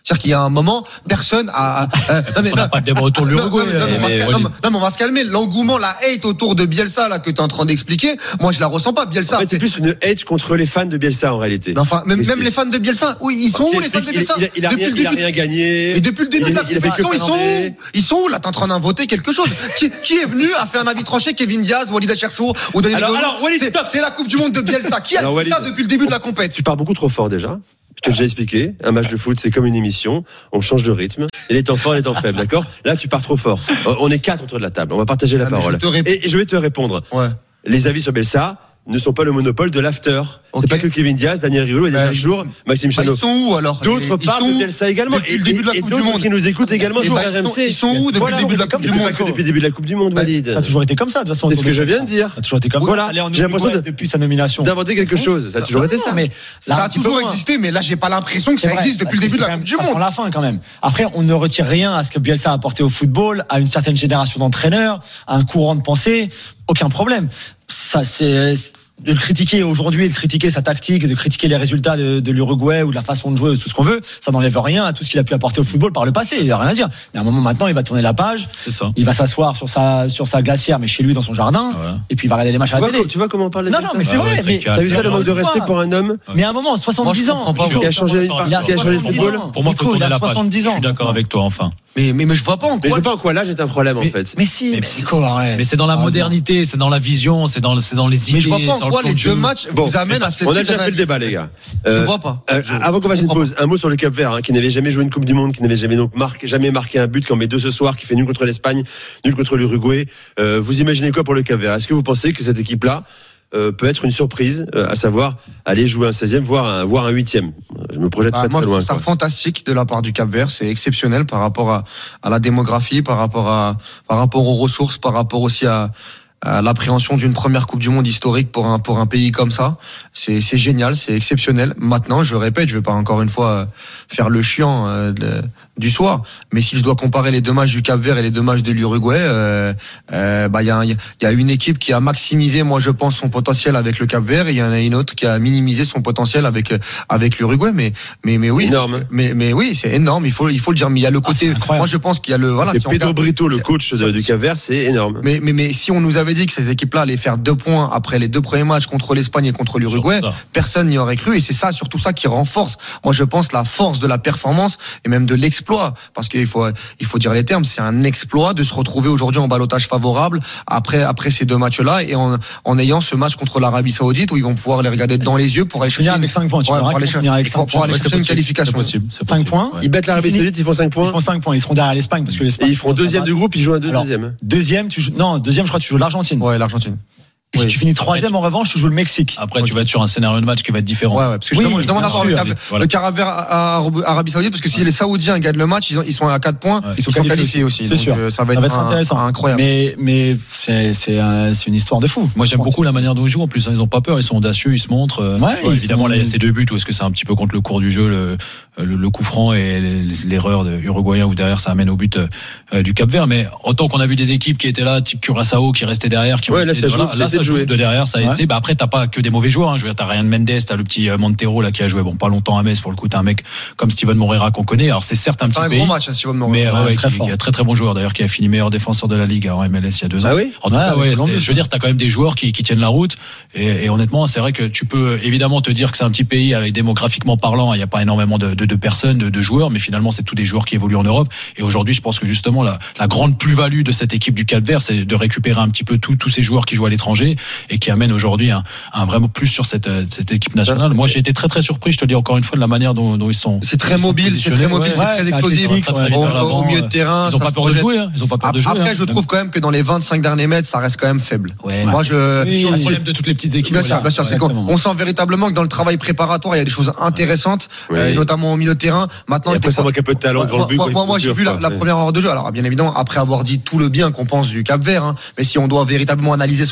C'est-à-dire qu'il y a un moment, personne a. Euh, non mais on n'a pas de débat autour de l'Uruguay. Non, non, non, mais, non, non, mais on va se calmer. L'engouement, la hate autour de Bielsa là que tu es en train d'expliquer, moi je la ressens pas. Bielsa. En fait, c'est plus une hate contre les fans de Bielsa en réalité. Mais enfin, même, même les fans de Bielsa, oui, ils sont où les fans de Bielsa? Il, il, il, a, depuis rien, le début, il a rien gagné. Et depuis le début il, de la compétition, ils sont où? Ils sont où là? T'es en train d'invoter quelque chose. qui, qui est venu a fait un avis tranché? Kevin Diaz, Walid Acharchour ou Daniel alors, alors, Walid, c'est, c'est la Coupe du Monde de Bielsa. Qui a alors, dit Walid, ça depuis le début de la compétition? Tu pars beaucoup trop fort déjà. Je t'ai déjà expliqué, un match de foot c'est comme une émission, on change de rythme, et les temps forts et les temps faibles, d'accord? Là tu pars trop fort, on est quatre autour de la table, on va partager la ah, parole. Je rép... et, et je vais te répondre, ouais. Les avis sur Bielsa ne sont pas le monopole de l'after. Okay. C'est pas que Kevin Diaz, Daniel Riolo, Daniel Achour, Maxime Chanot. Ils sont où alors? D'autres parlent de Bielsa également. Depuis le début de la Coupe du Monde. Qui nous écoutent également sur R M C. Ils sont où depuis le début de la Coupe du Monde? C'est pas que depuis le début de la Coupe du Monde, Walid. Ça a toujours été comme ça, de toute façon. C'est ce que je viens de dire. Ça a toujours été comme ça. J'ai l'impression depuis sa nomination. D'inventer quelque chose. Ça a toujours été ça. Mais ça a toujours existé, mais là j'ai pas l'impression que ça existe depuis le début de la Coupe du Monde. À la fin quand même. Après, on ne retire rien à ce que Bielsa a apporté au football, à une certaine génération d'entraîneurs, à un courant de pensée. Aucun problème. Ça, c'est de le critiquer aujourd'hui, de critiquer sa tactique, de critiquer les résultats de, de l'Uruguay ou de la façon de jouer, ou tout ce qu'on veut, ça n'enlève rien à tout ce qu'il a pu apporter au football par le passé. Il n'y a rien à dire. Mais à un moment maintenant, il va tourner la page. C'est ça. Il va s'asseoir sur sa sur sa glacière, mais chez lui dans son jardin, ouais. Et puis il va regarder les matchs à la télé. Tu vois comment on parle de Non, non, mais c'est vrai. Mais t'as vu ça, le manque de respect pour un homme? Mais à un moment, soixante-dix ans, qui a changé le football. Pour moi, il a soixante-dix ans. Je suis d'accord avec toi, enfin. Mais, mais, mais je vois pas en quoi. Mais je vois pas en quoi l'âge est un problème mais, en fait. Mais si, mais, mais, c'est, mais, mais c'est dans la modernité, c'est dans la vision, c'est dans, c'est dans les idées. Mais je vois pas en quoi les deux matchs bon, vous amènent à cette. On a déjà fait le débat, les gars. Euh, je vois pas. Euh, je, avant qu'on fasse une pause, un mot sur le Cap-Vert, hein, qui n'avait jamais joué une Coupe du Monde, qui n'avait jamais donc marqué, jamais marqué un but, qui en met deux ce soir, qui fait nul contre l'Espagne, nul contre l'Uruguay. Euh, vous imaginez quoi pour le Cap-Vert? Est-ce que vous pensez que cette équipe-là Euh, peut être une surprise, euh, à savoir aller jouer un seizième, voire un, voire un huitième. Je me projette bah, très, moi, très loin. C'est fantastique de la part du Cap-Vert, c'est exceptionnel par rapport à, à la démographie, par rapport à, par rapport aux ressources, par rapport aussi à, à l'appréhension d'une première Coupe du Monde historique pour un pour un pays comme ça. C'est c'est génial, c'est exceptionnel. Maintenant, je répète, je vais pas encore une fois faire le chiant euh, de, du soir, mais si je dois comparer les deux matchs du Cap-Vert et les deux matchs de l'Uruguay, euh, euh, bah il y a il y a une équipe qui a maximisé, moi je pense, son potentiel avec le Cap-Vert, et il y en a une autre qui a minimisé son potentiel avec avec l'Uruguay. Mais mais mais oui, énorme. Mais mais oui, c'est énorme. Il faut il faut le dire. Mais il y a le côté. Ah, moi je pense qu'il y a le voilà. C'est si Pedro regarde, Brito, le coach de, du Cap-Vert, c'est énorme. Mais mais mais si on nous avait dit que cette équipe-là allait faire deux points après les deux premiers matchs contre l'Espagne et contre l'Uruguay, personne n'y aurait cru. Et c'est ça, surtout ça, qui renforce, moi je pense, la force de la performance et même de l'exploit. Parce qu'il faut, il faut dire les termes, c'est un exploit de se retrouver aujourd'hui en ballottage favorable après, après ces deux matchs-là, et en, en ayant ce match contre l'Arabie Saoudite où ils vont pouvoir les regarder dans les yeux pour aller chercher avec cinq points. Ouais, pour aller chercher, avec pour, pour aller chercher une qualification. cinq points. Ils battent l'Arabie Saoudite, ils font cinq points. Ils font cinq points. Ils seront derrière l'Espagne parce que l'Espagne. Et ils feront deuxième du groupe, ils jouent un deuxième. Deuxième, tu joues, non, deuxième, je crois que tu joues l'Argentine. Ouais, l'Argentine. Et oui. Si tu finis troisième, en revanche, tu joues le Mexique. Après, okay. Tu vas être sur un scénario de match qui va être différent. Ouais, ouais, parce que oui, je demande, je demande à voir le, voilà. le Cap-Vert à Arabie Saoudite, parce que si ouais. les Saoudiens gagnent le match, ils, ont, ils sont à quatre points, ouais. ils, ils sont qualifiés aussi. C'est donc, sûr. Euh, ça va être, ça va être un, intéressant, incroyable. Mais, mais c'est, c'est, un, c'est une histoire de fou. Moi, j'aime beaucoup la manière dont ils jouent. En plus, ils n'ont pas peur, ils sont audacieux, ils se montrent. Ouais, ils évidemment, sont... là, il y a ces deux buts. Ou est-ce que c'est un petit peu contre le cours du jeu, le, le, le coup franc et l'erreur de uruguayen où derrière ça amène au but euh, du Cap-Vert. Mais autant qu'on a vu des équipes qui étaient là, type Curaçao, qui restaient derrière, qui ont ouais, là, ça joue, là, ça joue de derrière, ça essaie. Bah après, t'as pas que des mauvais joueurs. Hein. Je veux dire, t'as Ryan Mendes, t'as le petit Montero là qui a joué bon pas longtemps à Metz. Pour le coup, t'as un mec comme Steven Moreira qu'on connaît. Alors c'est certes un petit un pays, gros match, hein, Steven Moreira. Mais ouais, ouais, très qui, fort. qui est un très très bon joueur d'ailleurs, qui a fini meilleur défenseur de la ligue en M L S il y a deux ans. Ah oui. En tout cas, ouais, ouais je veux dire, t'as quand même des joueurs qui, qui tiennent la route. Et, et honnêtement, c'est vrai que tu peux évidemment te dire que c'est un petit pays avec démographiquement parlant, il n'y a pas énormément de, de, de personnes, de, de joueurs, mais finalement c'est tous des joueurs qui évoluent en Europe. Et aujourd'hui, je pense que justement la, la grande plus-value de cette équipe du Cap-Vert, c'est de récupérer un petit peu tous tous ces joueurs qui jouent à l'étranger et qui amènent aujourd'hui un, un vraiment plus sur cette, cette équipe nationale. Moi, j'ai été très très surpris, je te dis encore une fois, de la manière dont, dont ils sont. C'est très mobile, c'est très mobile, ouais, c'est très explosif. Au, au milieu de terrain, ils ont pas peur de jouer. Hein. Ils ont pas peur de jouer. Après, hein. je trouve quand même que dans les vingt-cinq derniers mètres, ça reste quand même faible. Ouais, Moi, je. C'est toujours le problème de toutes les petites équipes. Bien sûr, bien sûr. C'est on sent véritablement que dans le travail préparatoire, il y a des choses intéressantes, notamment au milieu de terrain. Maintenant, après, ça manque un peu de talent devant le but. Moi, j'ai vu la première heure de jeu. Alors, bien évidemment, après avoir dit tout le bien qu'on pense du Cap-Vert, mais si on doit véritablement analyser ce qu'on a vu,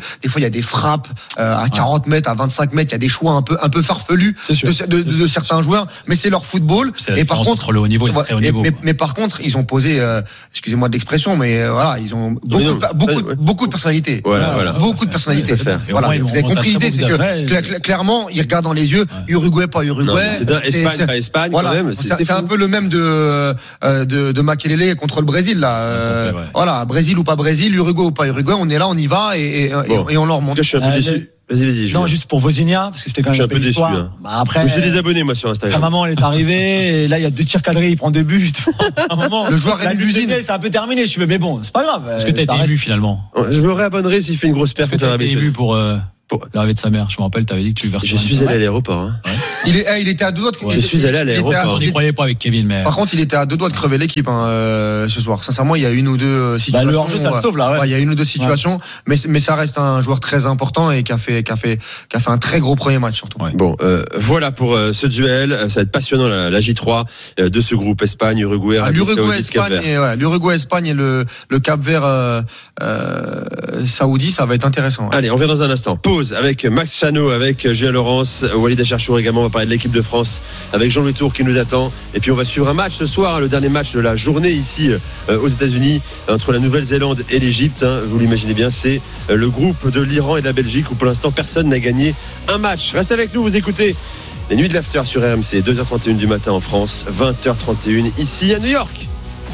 Des fois, il y a des frappes euh, à quarante mètres, à vingt-cinq mètres. Il y a des choix un peu, un peu farfelus de, de, de, de certains joueurs. Mais c'est leur football. Et par contre, le haut niveau, ouais, haut niveau, mais, mais, mais par contre, ils ont posé, euh, excusez-moi de l'expression, mais euh, voilà, ils ont beaucoup, non, de, beaucoup, ouais. beaucoup de personnalité. Voilà, voilà. Beaucoup de personnalité. Voilà, vous avez compris l'idée, c'est que cl- clairement, ils regardent dans les yeux. Uruguay, pas Uruguay. C'est d'un Espagne, pas Espagne. Voilà, quand même. C'est, c'est, c'est un peu le même de de, de Makelele contre le Brésil là. Euh, ouais. Voilà, Brésil ou pas Brésil, Uruguay ou pas Uruguay, on est là, on y va et, et, bon. et, et on leur montre. Je suis un peu euh, déçu. Vas-y, vas-y. Non, Julien. juste pour Vosinia, parce que c'était quand même. Je suis un peu déçu. Hein. Bah après, je me suis désabonné moi sur Instagram. Sa maman, elle est arrivée et là il y a deux tirs cadrés, il prend deux buts. À un moment, le joueur est l'usine. C'est un peu terminé. Je veux, mais bon, c'est pas grave. Est-ce que t'as été reste... élu finalement? Je me réabonnerai s'il fait une grosse perte contre l'Arabie Saoudite. Pour euh, pour l'arrivée de sa mère. Je me rappelle, t'avais dit que tu verrais. Je suis allé à l'aéroport. Hein. Ouais. Il, est, il était à deux doigts de. Ouais. Je suis allé à l'aéroport. On n'y croyait pas avec Kevin, mais. Par contre, il était à deux doigts de crever l'équipe hein, euh, ce soir. Sincèrement, il y a une ou deux situations. Bah, le hors-jeu, ça le sauve là. Ouais. Ouais, il y a une ou deux situations, ouais. mais mais ça reste un joueur très important et qui a fait qui a fait qui a fait un très gros premier match surtout. Ouais. Bon, euh, voilà pour euh, ce duel. Ça va être passionnant la, la J trois euh, de ce groupe Espagne, Uruguay, ah, l'Uruguay, Espagne, et, ouais, l'Uruguay, Espagne et le le Cap-Vert euh, euh, Saoudi, ça va être intéressant. Ouais. Allez, on vient dans un instant. Pause avec Max Chano, avec Julien Laurence, Walid Acharchour également. On va parler de l'équipe de France avec Jean Le Tour qui nous attend. Et puis on va suivre un match ce soir, le dernier match de la journée ici euh, aux États-Unis entre la Nouvelle-Zélande et l'Égypte. Hein, vous l'imaginez bien, c'est euh, le groupe de l'Iran et de la Belgique où pour l'instant personne n'a gagné un match. Restez avec nous, vous écoutez les Nuits de l'After sur R M C, deux heures trente et une du matin en France, vingt heures trente et une ici à New York.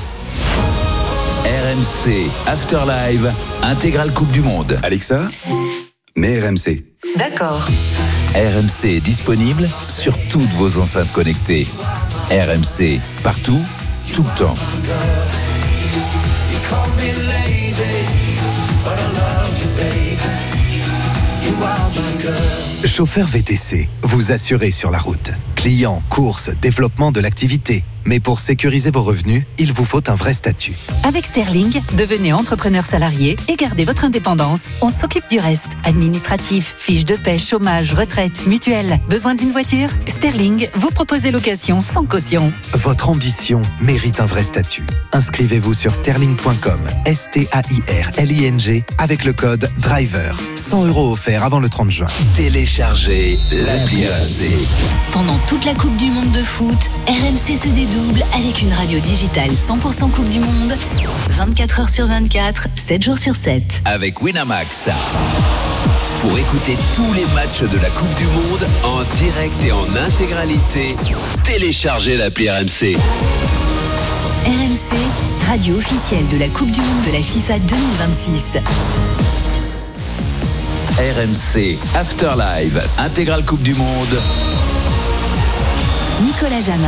R M C After Live, intégrale Coupe du Monde. Alexa, mets R M C. D'accord. R M C est disponible sur toutes vos enceintes connectées. R M C, partout, tout le temps. Chauffeur V T C, vous assurez sur la route. Clients, courses, développement de l'activité. Mais pour sécuriser vos revenus, il vous faut un vrai statut. Avec Sterling, devenez entrepreneur salarié et gardez votre indépendance. On s'occupe du reste. Administratif, fiches de paie, chômage, retraite, mutuelle. Besoin d'une voiture? Sterling vous propose des locations sans caution. Votre ambition mérite un vrai statut. Inscrivez-vous sur sterling point com, S T A I R L I N G, avec le code DRIVER. cent euros offerts avant le trente juin. Téléchargez l'appli R M C. Pendant toute la Coupe du Monde de foot, R M C se dédouble avec une radio digitale cent pour cent Coupe du Monde, vingt-quatre heures sur vingt-quatre, sept jours sur sept. Avec Winamax. Pour écouter tous les matchs de la Coupe du Monde en direct et en intégralité, téléchargez l'appli R M C. R M C, radio officielle de la Coupe du Monde de la FIFA deux mille vingt-six. R M C After Live, intégrale Coupe du Monde. Nicolas Jamin.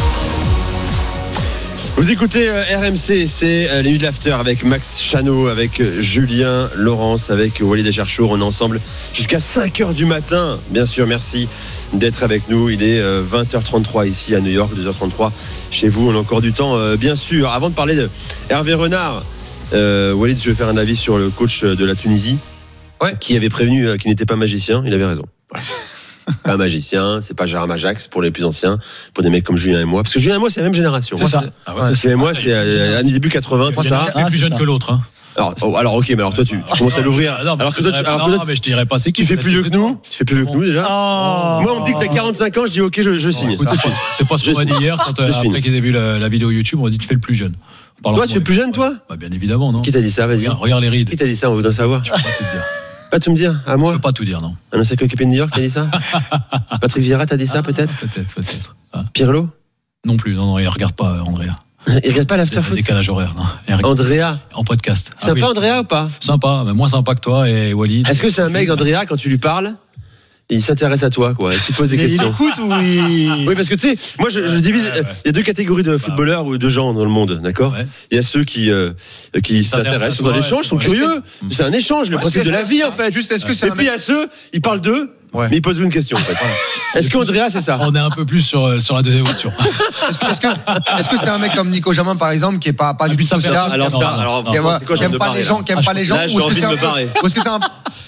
Vous écoutez euh, R M C, c'est euh, les Nuits de l'After avec Max Chano, avec euh, Julien Laurence, avec Walid Acharchour. On est ensemble jusqu'à cinq heures du matin. Bien sûr, merci d'être avec nous. Il est euh, vingt heures trente-trois ici à New York, deux heures trente-trois chez vous. On a encore du temps, euh, bien sûr. Avant de parler de Hervé Renard, euh, Walid, je vais faire un avis sur le coach de la Tunisie, ouais. qui avait prévenu euh, qu'il n'était pas magicien. Il avait raison. Ouais. Pas magicien, c'est pas Jérôme Ajax pour les plus anciens, pour des mecs comme Julien et moi, parce que Julien et moi c'est la même génération. C'est ça. Ah ouais, c'est moi, c'est à début quatre-vingts, tout ça. Un plus jeune que l'autre. Hein. Alors, oh, alors ok, mais alors toi tu, tu commences à l'ouvrir. Non, alors que toi, tu, alors non, non, mais je te dirais pas c'est qui. Tu fais plus vieux que nous. Tu fais plus vieux que nous déjà. Oh. Moi on me dit que t'as quarante-cinq ans, je dis ok, je, je signe. Oh, écoute, c'est pas ce qu'on m'a dit hier quand euh, après qu'ils aient vu la, la vidéo YouTube, on m'a dit tu fais le plus jeune. Toi tu fais le plus jeune toi? Bah bien évidemment non. Qui t'a dit ça? Vas-y. Regarde les rides. Qui t'a dit ça? On voudrait savoir. Je peux pas tout dire. Pas tout me dire, à moi. Je peux pas tout dire, non. Un ancien coéquipier de New York t'a dit ça? Patrick Vieira t'a dit ça, ah, peut-être? Peut-être, peut-être. Ah. Pirlo? Non plus, non, non, il regarde pas Andrea. Il regarde pas l'after foot? Décalage horaire, non. Andrea? En podcast. Sympa, ah, oui. Andrea ou pas? Sympa, mais moins sympa que toi et Walid. Est-ce que c'est un mec d'Andrea, quand tu lui parles, il s'intéresse à toi, quoi. Il te pose des questions. Il écoute ou il... Oui, parce que tu sais, moi je, je divise. Il ouais, ouais. y a deux catégories de footballeurs ou de gens dans le monde, d'accord? Il ouais. y a ceux qui euh, qui s'intéressent, sont dans l'échange, sont curieux. C'est un échange, le ouais, principe de la vie, en fait. Juste, est-ce que c'est Et puis il y a ceux, ils parlent d'eux. Ouais. Mais il pose une question en fait. Est-ce qu'Andrea c'est ça? On est un peu plus sur, sur la deuxième option. Est-ce que, est-ce, que, est-ce que c'est un mec comme Nico Jamin par exemple qui est pas, pas du tout social? Alors ça, alors qui aime pas les gens, qui aime pas les gens, ou est-ce que c'est un, ou est-ce que c'est un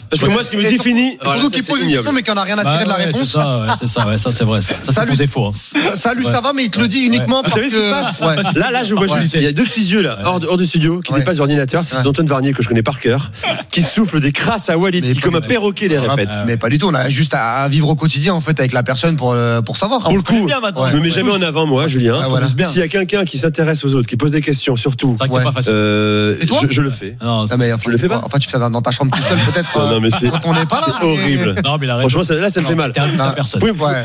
Parce que moi, ce qui me définit. Surtout qu'il pose une question, mais qu'il n'en a rien à cirer de la réponse. C'est ça, ouais, c'est ça, ouais, ça c'est vrai. Ça, c'est mon défaut. Salut, ça va, mais il te le dit uniquement parce que. Vous savez ce qui se passe ? Là, là, je vois juste. Il y a deux petits yeux là, hors du studio, qui dépassent l'ordinateur. C'est Antoine Varnier que je connais par cœur, qui souffle des crasses à Walid, qui comme un perroquet les répète. Mais pas du tout. On a juste à vivre au quotidien en fait avec la personne pour pour savoir. Pour le coup, je me mets jamais en avant moi, Julien. S'il y a quelqu'un qui s'intéresse aux autres, qui pose des questions, surtout, je le fais. Je le fais pas. Enfin, tu fais ça dans ta chambre tout seul peut-être. Non mais c'est. Quand on n'est pas là. C'est horrible. Franchement, là, ça me fait mal. Personne. On va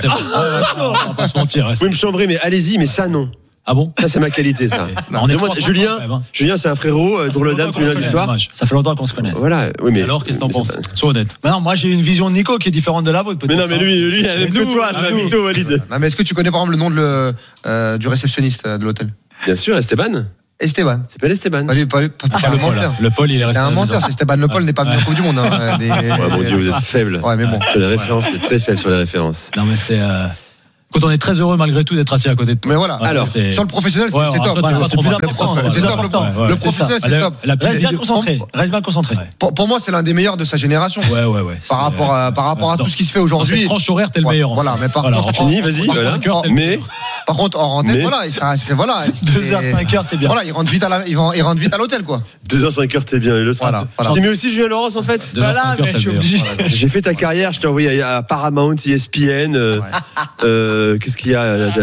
pas se mentir. Vous pouvez me chambrer, mais allez-y, mais ça non. Ah bon ? Ça c'est ma qualité, ça. On est trois, Julien, trois, hein. Julien c'est un frérot, euh, drôle dame tous les lundis soirs. Ça fait longtemps qu'on se connaît. Voilà, oui mais. Alors qu'est-ce que t'en penses ? Sois honnête. Mais non, moi j'ai une vision de Nico qui est différente de la vôtre. Mais non, mais lui, lui, il a même que toi, c'est un mytho, Walid. Non, mais est-ce que tu connais par exemple le nom de le, euh, du réceptionniste de l'hôtel ? Bien sûr, Esteban. Esteban. C'est pas Esteban. Pas, pas, pas, pas le, Paul, le Paul, il est resté. C'est un menteur, c'est Esteban Le Paul n'est pas venu au Coupe du Monde. Hein, des, ouais, mon Dieu, vous êtes faible. Ouais, mais bon. Sur les références, c'est très faible sur les références. Non, mais c'est. Euh... Quand on est très heureux malgré tout d'être assis à côté de toi. Mais voilà. Ouais, alors, c'est... sur le professionnel, c'est, ouais, c'est top. Voilà, c'est, c'est plus important. C'est top. Le, le professionnel, c'est, c'est top. Reste bien concentré. Reste bien concentré. Pour, pour moi, c'est l'un des meilleurs de sa génération. Ouais, ouais, ouais. Par rapport à, par rapport à tout ce qui se fait aujourd'hui. Dans cette tranche horaire, t'es le meilleur. Voilà, mais par contre. Fini, vas-y. Mais. Par contre, hors antenne, voilà, c'est, voilà. deux heures cinq heures, t'es bien. Voilà, il rentre vite à la, il rentre vite à l'hôtel, quoi. deux heures cinq heures, t'es bien. Et le voilà. Tu mais aussi Julien Laurence, en fait. Voilà, mais je suis obligé. J'ai fait ta carrière, je t'ai envoyé à Paramount, E S P N, qu'est-ce qu'il y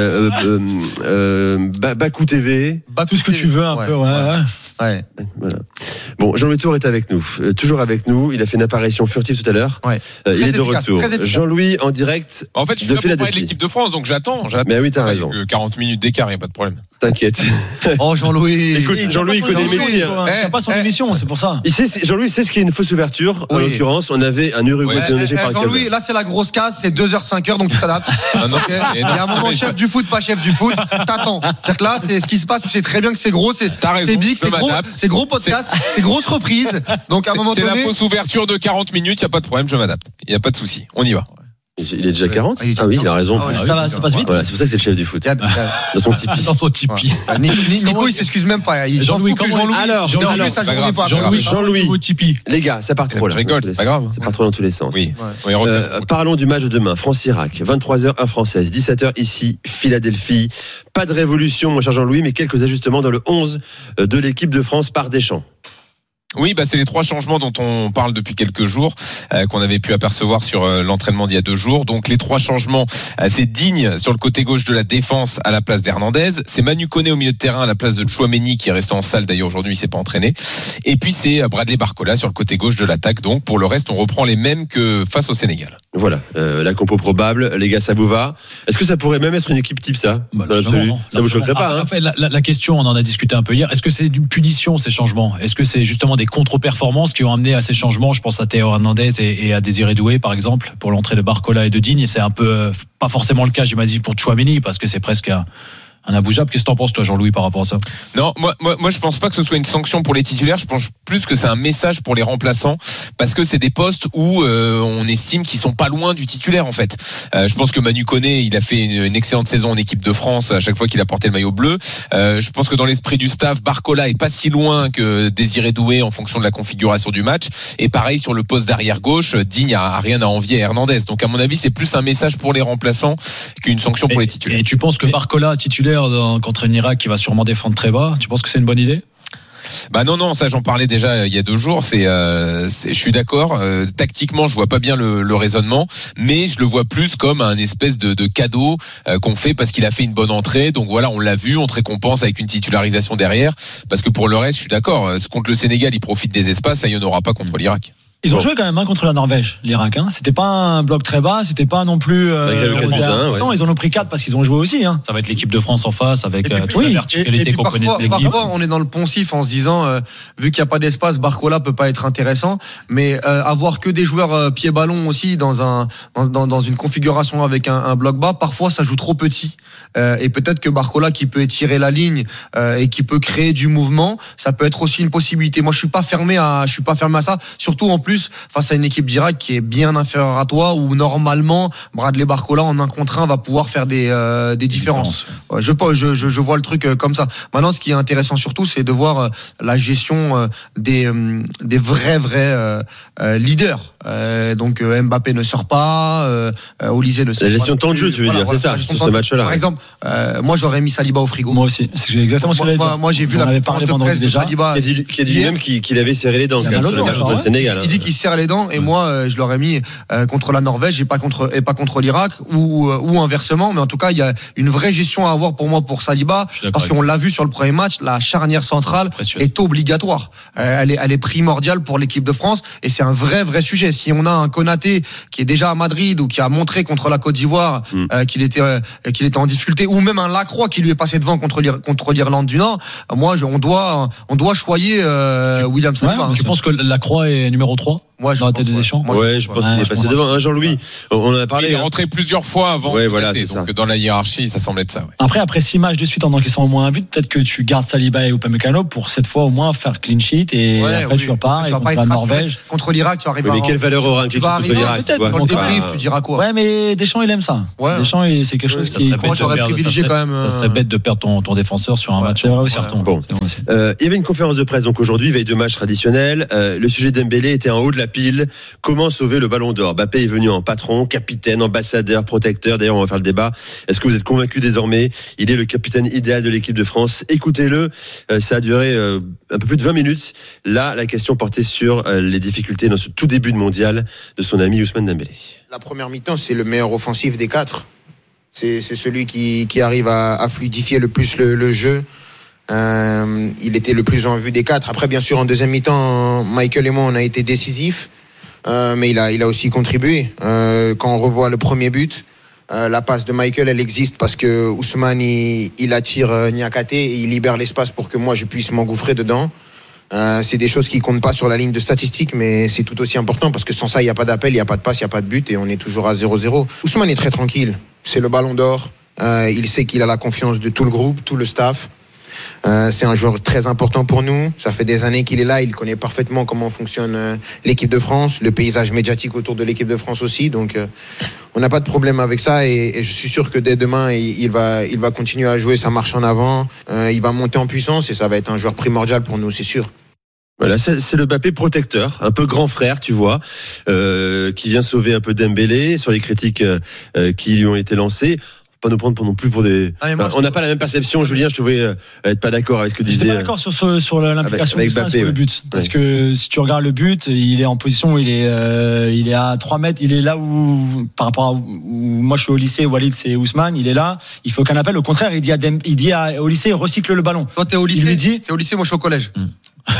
a? Euh, Bakou T V, bah, tout ce que tu veux un ouais, peu, ouais, ouais. ouais. Voilà. Bon, Jean-Louis Tour est avec nous, euh, toujours avec nous. Il a fait une apparition furtive tout à l'heure. Ouais. Euh, il est de efficace, retour. Jean-Louis en direct. En fait, je suis de là pour parler de Philadelphie. l'équipe de France, donc j'attends. j'attends. Mais oui, t'as raison. quarante minutes d'écart, il n'y a pas de problème. T'inquiète. Oh, Jean-Louis. Écoute, Jean-Louis, il connaît le métier. Il n'a pas son émission, c'est pour ça. Il sait, Jean-Louis sait ce qui est une fausse ouverture. En Oui. l'occurrence, on avait un Uruguay Ouais, challengé eh, par eh, Jean-Louis, là c'est la grosse casse, c'est deux heures cinq heures, donc tu t'adaptes. Non, non, Okay. mais Il non, y a un moment mais chef je- du foot, pas chef du foot, t'attends. C'est-à-dire que là, c'est ce qui se passe, tu sais très bien que c'est gros, c'est, T'as raison, c'est big, je c'est gros, m'adapte. c'est gros podcast, c'est grosse reprise. Donc à un moment C'est la donné. fausse ouverture de quarante minutes, il n'y a pas de problème, je m'adapte. Il n'y a pas de souci. On y va. Il est déjà quarante. Ah, il est déjà Ah oui, il a raison. Ah ouais, Ça va, ça passe vite. Voilà, c'est pour ça que c'est le chef du foot. Il y a- il y a- Dans son Tipeee. Dans son Tipeee. Ouais. Nico, Nico, il s'excuse même pas. Il s'en Jean-Louis, fout que comment- Jean-Louis. Alors, Jean-Louis, alors, sa c'est pas journée grave. pas. Jean-Louis, Jean-Louis. nouveau Tipeee. Les gars, ça part trop là. Je rigole, c'est pas grave. Ça part trop dans tous les sens. Oui, on y revient. Euh, parlons du match de demain. France-Irak, vingt-trois heures heure française, dix-sept heures ici, Philadelphie. Pas de révolution, mon cher Jean-Louis, mais quelques ajustements dans le onze de l'équipe de France par Deschamps. Oui, bah c'est les trois changements dont on parle depuis quelques jours, euh, qu'on avait pu apercevoir sur euh, l'entraînement d'il y a deux jours. Donc les trois changements, euh, c'est Digne sur le côté gauche de la défense à la place d'Hernandez, c'est Manu Koné au milieu de terrain à la place de Tchouaméni qui est resté en salle d'ailleurs aujourd'hui, il s'est pas entraîné. Et puis c'est euh, Bradley Barcola sur le côté gauche de l'attaque. Donc pour le reste, on reprend les mêmes que face au Sénégal. Voilà, euh, la compo probable. Les gars, ça vous va? Est-ce que ça pourrait même être une équipe type, ça? Bah, Dans l'absolu. non, Ça vous choquerait Ah, pas, hein? en fait, la, la, la question, on en a discuté un peu hier. Est-ce que c'est d'une punition ces changements? Est-ce que c'est justement des contre-performances qui ont amené à ces changements? Je pense à Théo Hernandez et, et à Désiré Doué, par exemple, pour l'entrée de Barcola et de Digne. Et c'est un peu euh, pas forcément le cas, j'imagine, pour Tchouaméni, parce que c'est presque un, un imbougeable. Qu'est-ce que t'en penses, toi, Jean-Louis, par rapport à ça? Non, moi, moi, moi, je pense pas que ce soit une sanction pour les titulaires. Je pense plus que c'est un message pour les remplaçants, parce que c'est des postes où euh, on estime qu'ils sont pas loin du titulaire en fait. Euh, je pense que Manu Koné, il a fait une, une excellente saison en équipe de France à chaque fois qu'il a porté le maillot bleu. Euh, je pense que dans l'esprit du staff, Barcola est pas si loin que Désiré Doué en fonction de la configuration du match. Et pareil sur le poste d'arrière gauche, Digne a, a rien à envier à Hernandez. Donc à mon avis, c'est plus un message pour les remplaçants qu'une sanction pour et, les titulaires. Et tu penses que Barcola, titulaire dans, contre un Irak qui va sûrement défendre très bas, tu penses que c'est une bonne idée? Bah non non, ça j'en parlais déjà il y a deux jours. C'est, euh, c'est je suis d'accord. Euh, tactiquement, je vois pas bien le, le raisonnement, mais je le vois plus comme un espèce de, de cadeau euh, qu'on fait parce qu'il a fait une bonne entrée. Donc voilà, on l'a vu, on te récompense avec une titularisation derrière. Parce que pour le reste, je suis d'accord. Contre le Sénégal, il profite des espaces, ça il n'y en aura pas contre l'Irak. Ils ont Bon. joué quand même hein, contre la Norvège, l'Irak. Hein. C'était pas un bloc très bas, c'était pas non plus. Euh, Ça a eu le quatre à un, ouais. Non, ils en ont pris quatre parce qu'ils ont joué aussi. Hein. Ça va être l'équipe de France en face avec Et puis, euh, toute oui, la et- verticalité et puis qu'on connaît de parfois, l'équipe. parfois, on est dans le poncif en se disant, euh, vu qu'il n'y a pas d'espace, Barcola peut pas être intéressant. Mais euh, avoir que des joueurs euh, pied-ballon aussi dans un dans, dans, dans une configuration avec un, un bloc bas, parfois ça joue trop petit. Euh, et peut-être que Barcola qui peut étirer la ligne euh, et qui peut créer du mouvement, ça peut être aussi une possibilité. Moi, je suis pas fermé à, je suis pas fermé à ça. Surtout en plus face à une équipe d'Irak qui est bien inférieure à toi, où normalement Bradley Barcola en un contre un va pouvoir faire des euh, des différences. Ouais, je, je, je, je vois le truc euh, comme ça. Maintenant, ce qui est intéressant surtout, c'est de voir euh, la gestion euh, des, euh, des vrais, vrais euh, euh, leaders. Euh, donc euh, Mbappé ne sort pas, euh, Olise ne sort pas. La gestion de temps de jeu, tu veux voilà, dire, voilà, c'est ça, sur ce match-là. Par exemple, euh, moi j'aurais mis Saliba au frigo. Moi aussi, c'est exactement ce que j'allais dire. Moi, moi j'ai vu on la avait conférence parlé de presse de déjà. Saliba. Qui a dit, qui a dit lui-même qu'il, qu'il avait serré les dents Il, sur le match contre le Sénégal. Il dit qu'il serre les dents et moi euh, je l'aurais mis euh, contre la Norvège et pas contre et pas contre l'Irak ou euh, ou inversement. Mais en tout cas, il y a une vraie gestion à avoir pour moi pour Saliba parce qu'on l'a vu sur le premier match, la charnière centrale est obligatoire. Euh, elle est elle est primordiale pour l'équipe de France et c'est un vrai vrai sujet. Si on a un Konaté qui est déjà à Madrid ou qui a montré contre la Côte d'Ivoire mm. euh, qu'il était euh, qu'il était en difficulté ou même un Lacroix qui lui est passé devant contre l'Ir- contre l'Irlande du Nord, euh, moi je, on doit on doit choyer euh, William Saliba. Ouais, tu penses que Lacroix est numéro trois? Ouais, dans la tête de Deschamps. Moi, ouais, je pense ouais, qu'il est passé devant. Hein, Jean-Louis, on en a parlé. Il est rentré plusieurs fois avant. Ouais, voilà, c'est donc ça. Dans la hiérarchie, ça semble être ça. Ouais. Après, après six matchs de suite en encaissant au moins un but, peut-être que tu gardes Saliba et Upamecano pour cette fois au moins faire clean sheet et ouais, après oui. tu repars et tu vas contre pas la Norvège. Contre l'Irak, tu arrives oui, à. Mais quelle valeur aura un clean sheet contre l'Irak? Peut-être. Dans le débrief, tu diras quoi? Ouais, mais Deschamps, il aime ça. Deschamps, c'est quelque chose qui. Moi, j'aurais privilégié quand même. Ça serait bête de perdre ton défenseur sur un match. C'est vrai aussi. Bon, il y avait une conférence de presse donc aujourd'hui, veille de match traditionnel. Le sujet Dembélé était en haut de la pile. Comment sauver le Ballon d'Or? Mbappé est venu en patron, capitaine, ambassadeur, protecteur. D'ailleurs, on va faire le débat. Est-ce que vous êtes convaincu désormais? Il est le capitaine idéal de l'équipe de France. Écoutez-le. Ça a duré un peu plus de vingt minutes. Là, la question portait sur les difficultés dans ce tout début de mondial de son ami Ousmane Dembélé. La première mi-temps, c'est le meilleur offensif des quatre. C'est, c'est celui qui, qui arrive à, à fluidifier le plus le, le jeu. Euh, il était le plus en vue des quatre. Après, bien sûr, en deuxième mi-temps, Michael et moi, on a été décisifs. Euh, mais il a, il a aussi contribué. Euh, quand on revoit le premier but, euh, la passe de Michael, elle existe parce que Ousmane, il, il attire euh, Niakhaté et il libère l'espace pour que moi, je puisse m'engouffrer dedans. Euh, c'est des choses qui comptent pas sur la ligne de statistiques, mais c'est tout aussi important parce que sans ça, il n'y a pas d'appel, il n'y a pas de passe, il n'y a pas de but et on est toujours à zéro zéro. Ousmane est très tranquille. C'est le Ballon d'Or. Euh, il sait qu'il a la confiance de tout le groupe, tout le staff. Euh, c'est un joueur très important pour nous. Ça fait des années qu'il est là. Il connaît parfaitement comment fonctionne euh, l'équipe de France, le paysage médiatique autour de l'équipe de France aussi. Donc, euh, on n'a pas de problème avec ça. Et, et je suis sûr que dès demain, il, il va, il va continuer à jouer sa marche en avant. Euh, il va monter en puissance et ça va être un joueur primordial pour nous, c'est sûr. Voilà, c'est, c'est le Mbappé protecteur, un peu grand frère, tu vois, euh, qui vient sauver un peu Dembélé sur les critiques euh, qui lui ont été lancées. Pas nous prendre pour non plus pour des. Ah, moi, on n'a pas la même perception, Julien. Je trouvais euh, être pas d'accord avec ce que disait. Je suis pas d'accord sur ce, sur l'implication avec, avec Mbappé, sur le but, ouais. Parce ouais. que si tu regardes le but, il est en position, il est, euh, il est à trois mètres, il est là où, par rapport à où, où moi je suis au lycée, Walid c'est Ousmane, il est là, il fait aucun appel. Au contraire, il dit à, Dem, il dit à, au lycée, recycle le ballon. Toi t'es au lycée, il lui dit, t'es au lycée, moi je suis au collège. Hum.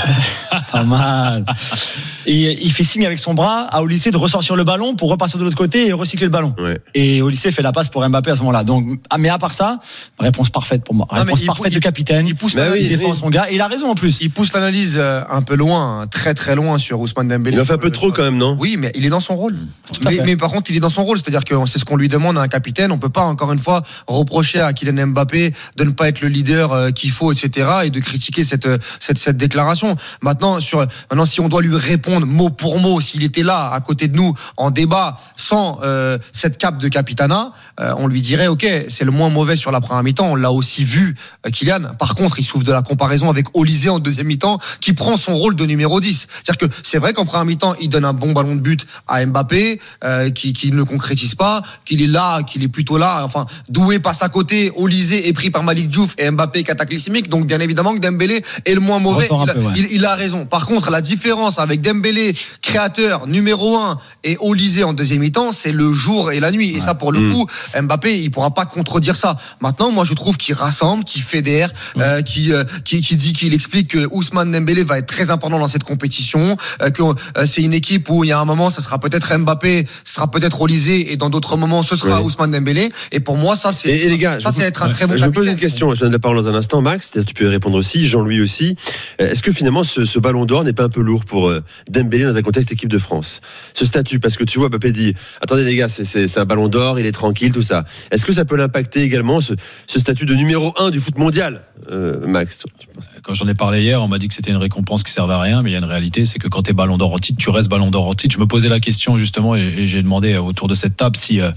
Pas mal. Et il fait signe avec son bras à Olise de ressortir le ballon pour repartir de l'autre côté et recycler le ballon. Ouais. Et Olise fait la passe pour Mbappé à ce moment-là. Donc, ah, mais à part ça, réponse parfaite pour moi. Réponse non, parfaite du capitaine. Il pousse, bah oui, il défend oui. son gars. Et il a raison en plus. Il pousse l'analyse un peu loin, très très loin sur Ousmane Dembélé. Il en fait un peu trop quand même, non? Oui, mais il est dans son rôle. Mais, mais par contre, il est dans son rôle, c'est-à-dire que c'est ce qu'on lui demande à un capitaine. On peut pas encore une fois reprocher à Kylian Mbappé de ne pas être le leader qu'il faut, et cetera, et de critiquer cette cette cette déclaration. Maintenant. Sur, maintenant, si on doit lui répondre mot pour mot, s'il était là à côté de nous en débat sans euh, cette cape de capitana, euh, on lui dirait ok, c'est le moins mauvais sur la première mi-temps. On l'a aussi vu, euh, Kylian. Par contre, il souffre de la comparaison avec Olise en deuxième mi-temps, qui prend son rôle de numéro dix. C'est-à-dire que c'est vrai qu'en première mi-temps, il donne un bon ballon de but à Mbappé, euh, qui, qui ne le concrétise pas, qu'il est là, qu'il est plutôt là. Enfin, Doué passe à côté, Olise est pris par Malik Diouf et Mbappé cataclysmique. Donc bien évidemment que Dembélé est le moins mauvais. Il a, peu, ouais. il, il a raison. Par contre, la différence avec Dembélé, créateur numéro un, et Olise en deuxième mi-temps, c'est le jour et la nuit. Et ouais. ça, pour le mmh. coup, Mbappé, il pourra pas contredire ça. Maintenant, moi, je trouve qu'il rassemble, qu'il fédère, mmh. euh, qui, euh, qui, qui dit, qu'il explique que Ousmane Dembélé va être très important dans cette compétition, euh, que euh, c'est une équipe où il y a un moment, ça sera peut-être Mbappé, ce sera peut-être Olise, et dans d'autres moments, ce sera ouais. Ousmane Dembélé. Et pour moi, ça, c'est, et, et les gars, ça, c'est être un ouais. très bon. Je me pose une question. Je donne la parole dans un instant, Max. Tu peux y répondre aussi, Jean-Louis aussi. Est-ce que finalement, ce, ce Ballon d'Or n'est pas un peu lourd pour Dembélé dans un contexte équipe de France, ce statut, parce que tu vois, Mbappé dit attendez les gars, c'est, c'est, c'est un Ballon d'Or, il est tranquille, tout ça. Est-ce que ça peut l'impacter également, ce, ce statut de numéro un du foot mondial, euh, Max? Quand j'en ai parlé hier, on m'a dit que c'était une récompense qui servait à rien, mais il y a une réalité, c'est que quand t'es Ballon d'Or en titre, tu restes Ballon d'Or en titre. Je me posais la question justement et, et j'ai demandé autour de cette table si euh,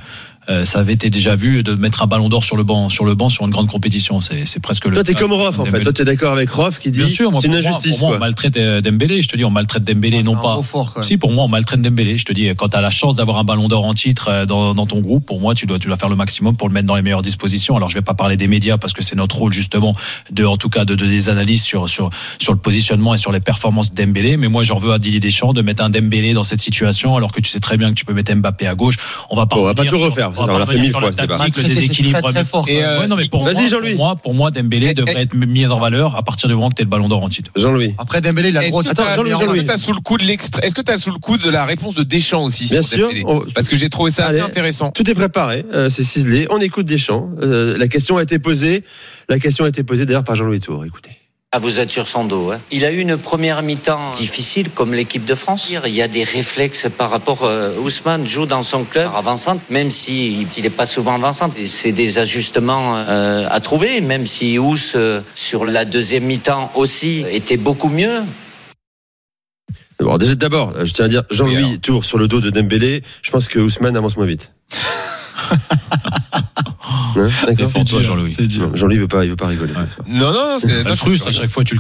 euh, ça avait été déjà vu de mettre un ballon d'or sur le banc, sur le banc sur une grande compétition. C'est, c'est presque le. Toi, t'es comme Rof en fait. Toi, t'es d'accord avec Rof qui dit Bien sûr, moi, c'est une pour injustice. Moi, pour moi, quoi. on maltraite Dembélé. Je te dis, on maltraite Dembélé, Ah, non c'est un pas. mot fort, quand même. Si, pour moi, on maltraite Dembélé. Je te dis, quand t'as la chance d'avoir un ballon d'or en titre dans, dans ton groupe, pour moi, tu dois, tu dois faire le maximum pour le mettre dans les meilleures dispositions. Alors, je vais pas parler des médias parce que c'est notre rôle justement de, en tout cas, de, de des analyses sur sur sur le positionnement et sur les performances de Dembélé. Mais moi, j'en veux à Didier Deschamps de mettre un Dembélé dans cette situation, alors que tu sais très bien que tu peux mettre Mbappé à gauche. On va pas. Bon, on va pas tout refaire. On, on l'a fait mille fois. Le déséquilibre. Très, très fort, et euh, ouais, non, mais pour Vas-y, moi, Jean-Louis. Pour moi, pour moi, Dembélé Et, devrait et, être mis en valeur à partir du moment que t'es le ballon d'or en titre. Jean-Louis. Après Dembélé, il a Est-ce grosse. que t'as, Attends, Jean-Louis, est-ce Jean-Louis. que t'as sous le coup de l'extra... Est-ce que t'as sous le coup de la réponse de Deschamps aussi Bien sur sûr. Dembélé On- Parce que j'ai trouvé ça Allez. assez intéressant. Tout est préparé, euh, c'est ciselé. On écoute Deschamps. Euh, la question a été posée. La question a été posée d'ailleurs par Jean-Louis Tour. Écoutez. Ah, vous êtes sur son dos. Hein. Il a eu une première mi-temps difficile, comme l'équipe de France. Il y a des réflexes par rapport. Euh, Ousmane joue dans son club avançante, même si il n'est pas souvent avançante. C'est des ajustements euh, à trouver, même si Ous euh, sur la deuxième mi-temps aussi était beaucoup mieux. Bon, déjà, d'abord, je tiens à dire Jean-Louis Oui, Tour sur le dos de Dembélé. Je pense que Ousmane avance moins vite. Hein, d'accord. Défends-toi, Jean-Louis. Non, Jean-Louis veut pas, il veut pas rigoler. Non, non, non, c'est, Ça non, le je- frustre à chaque fois, tu le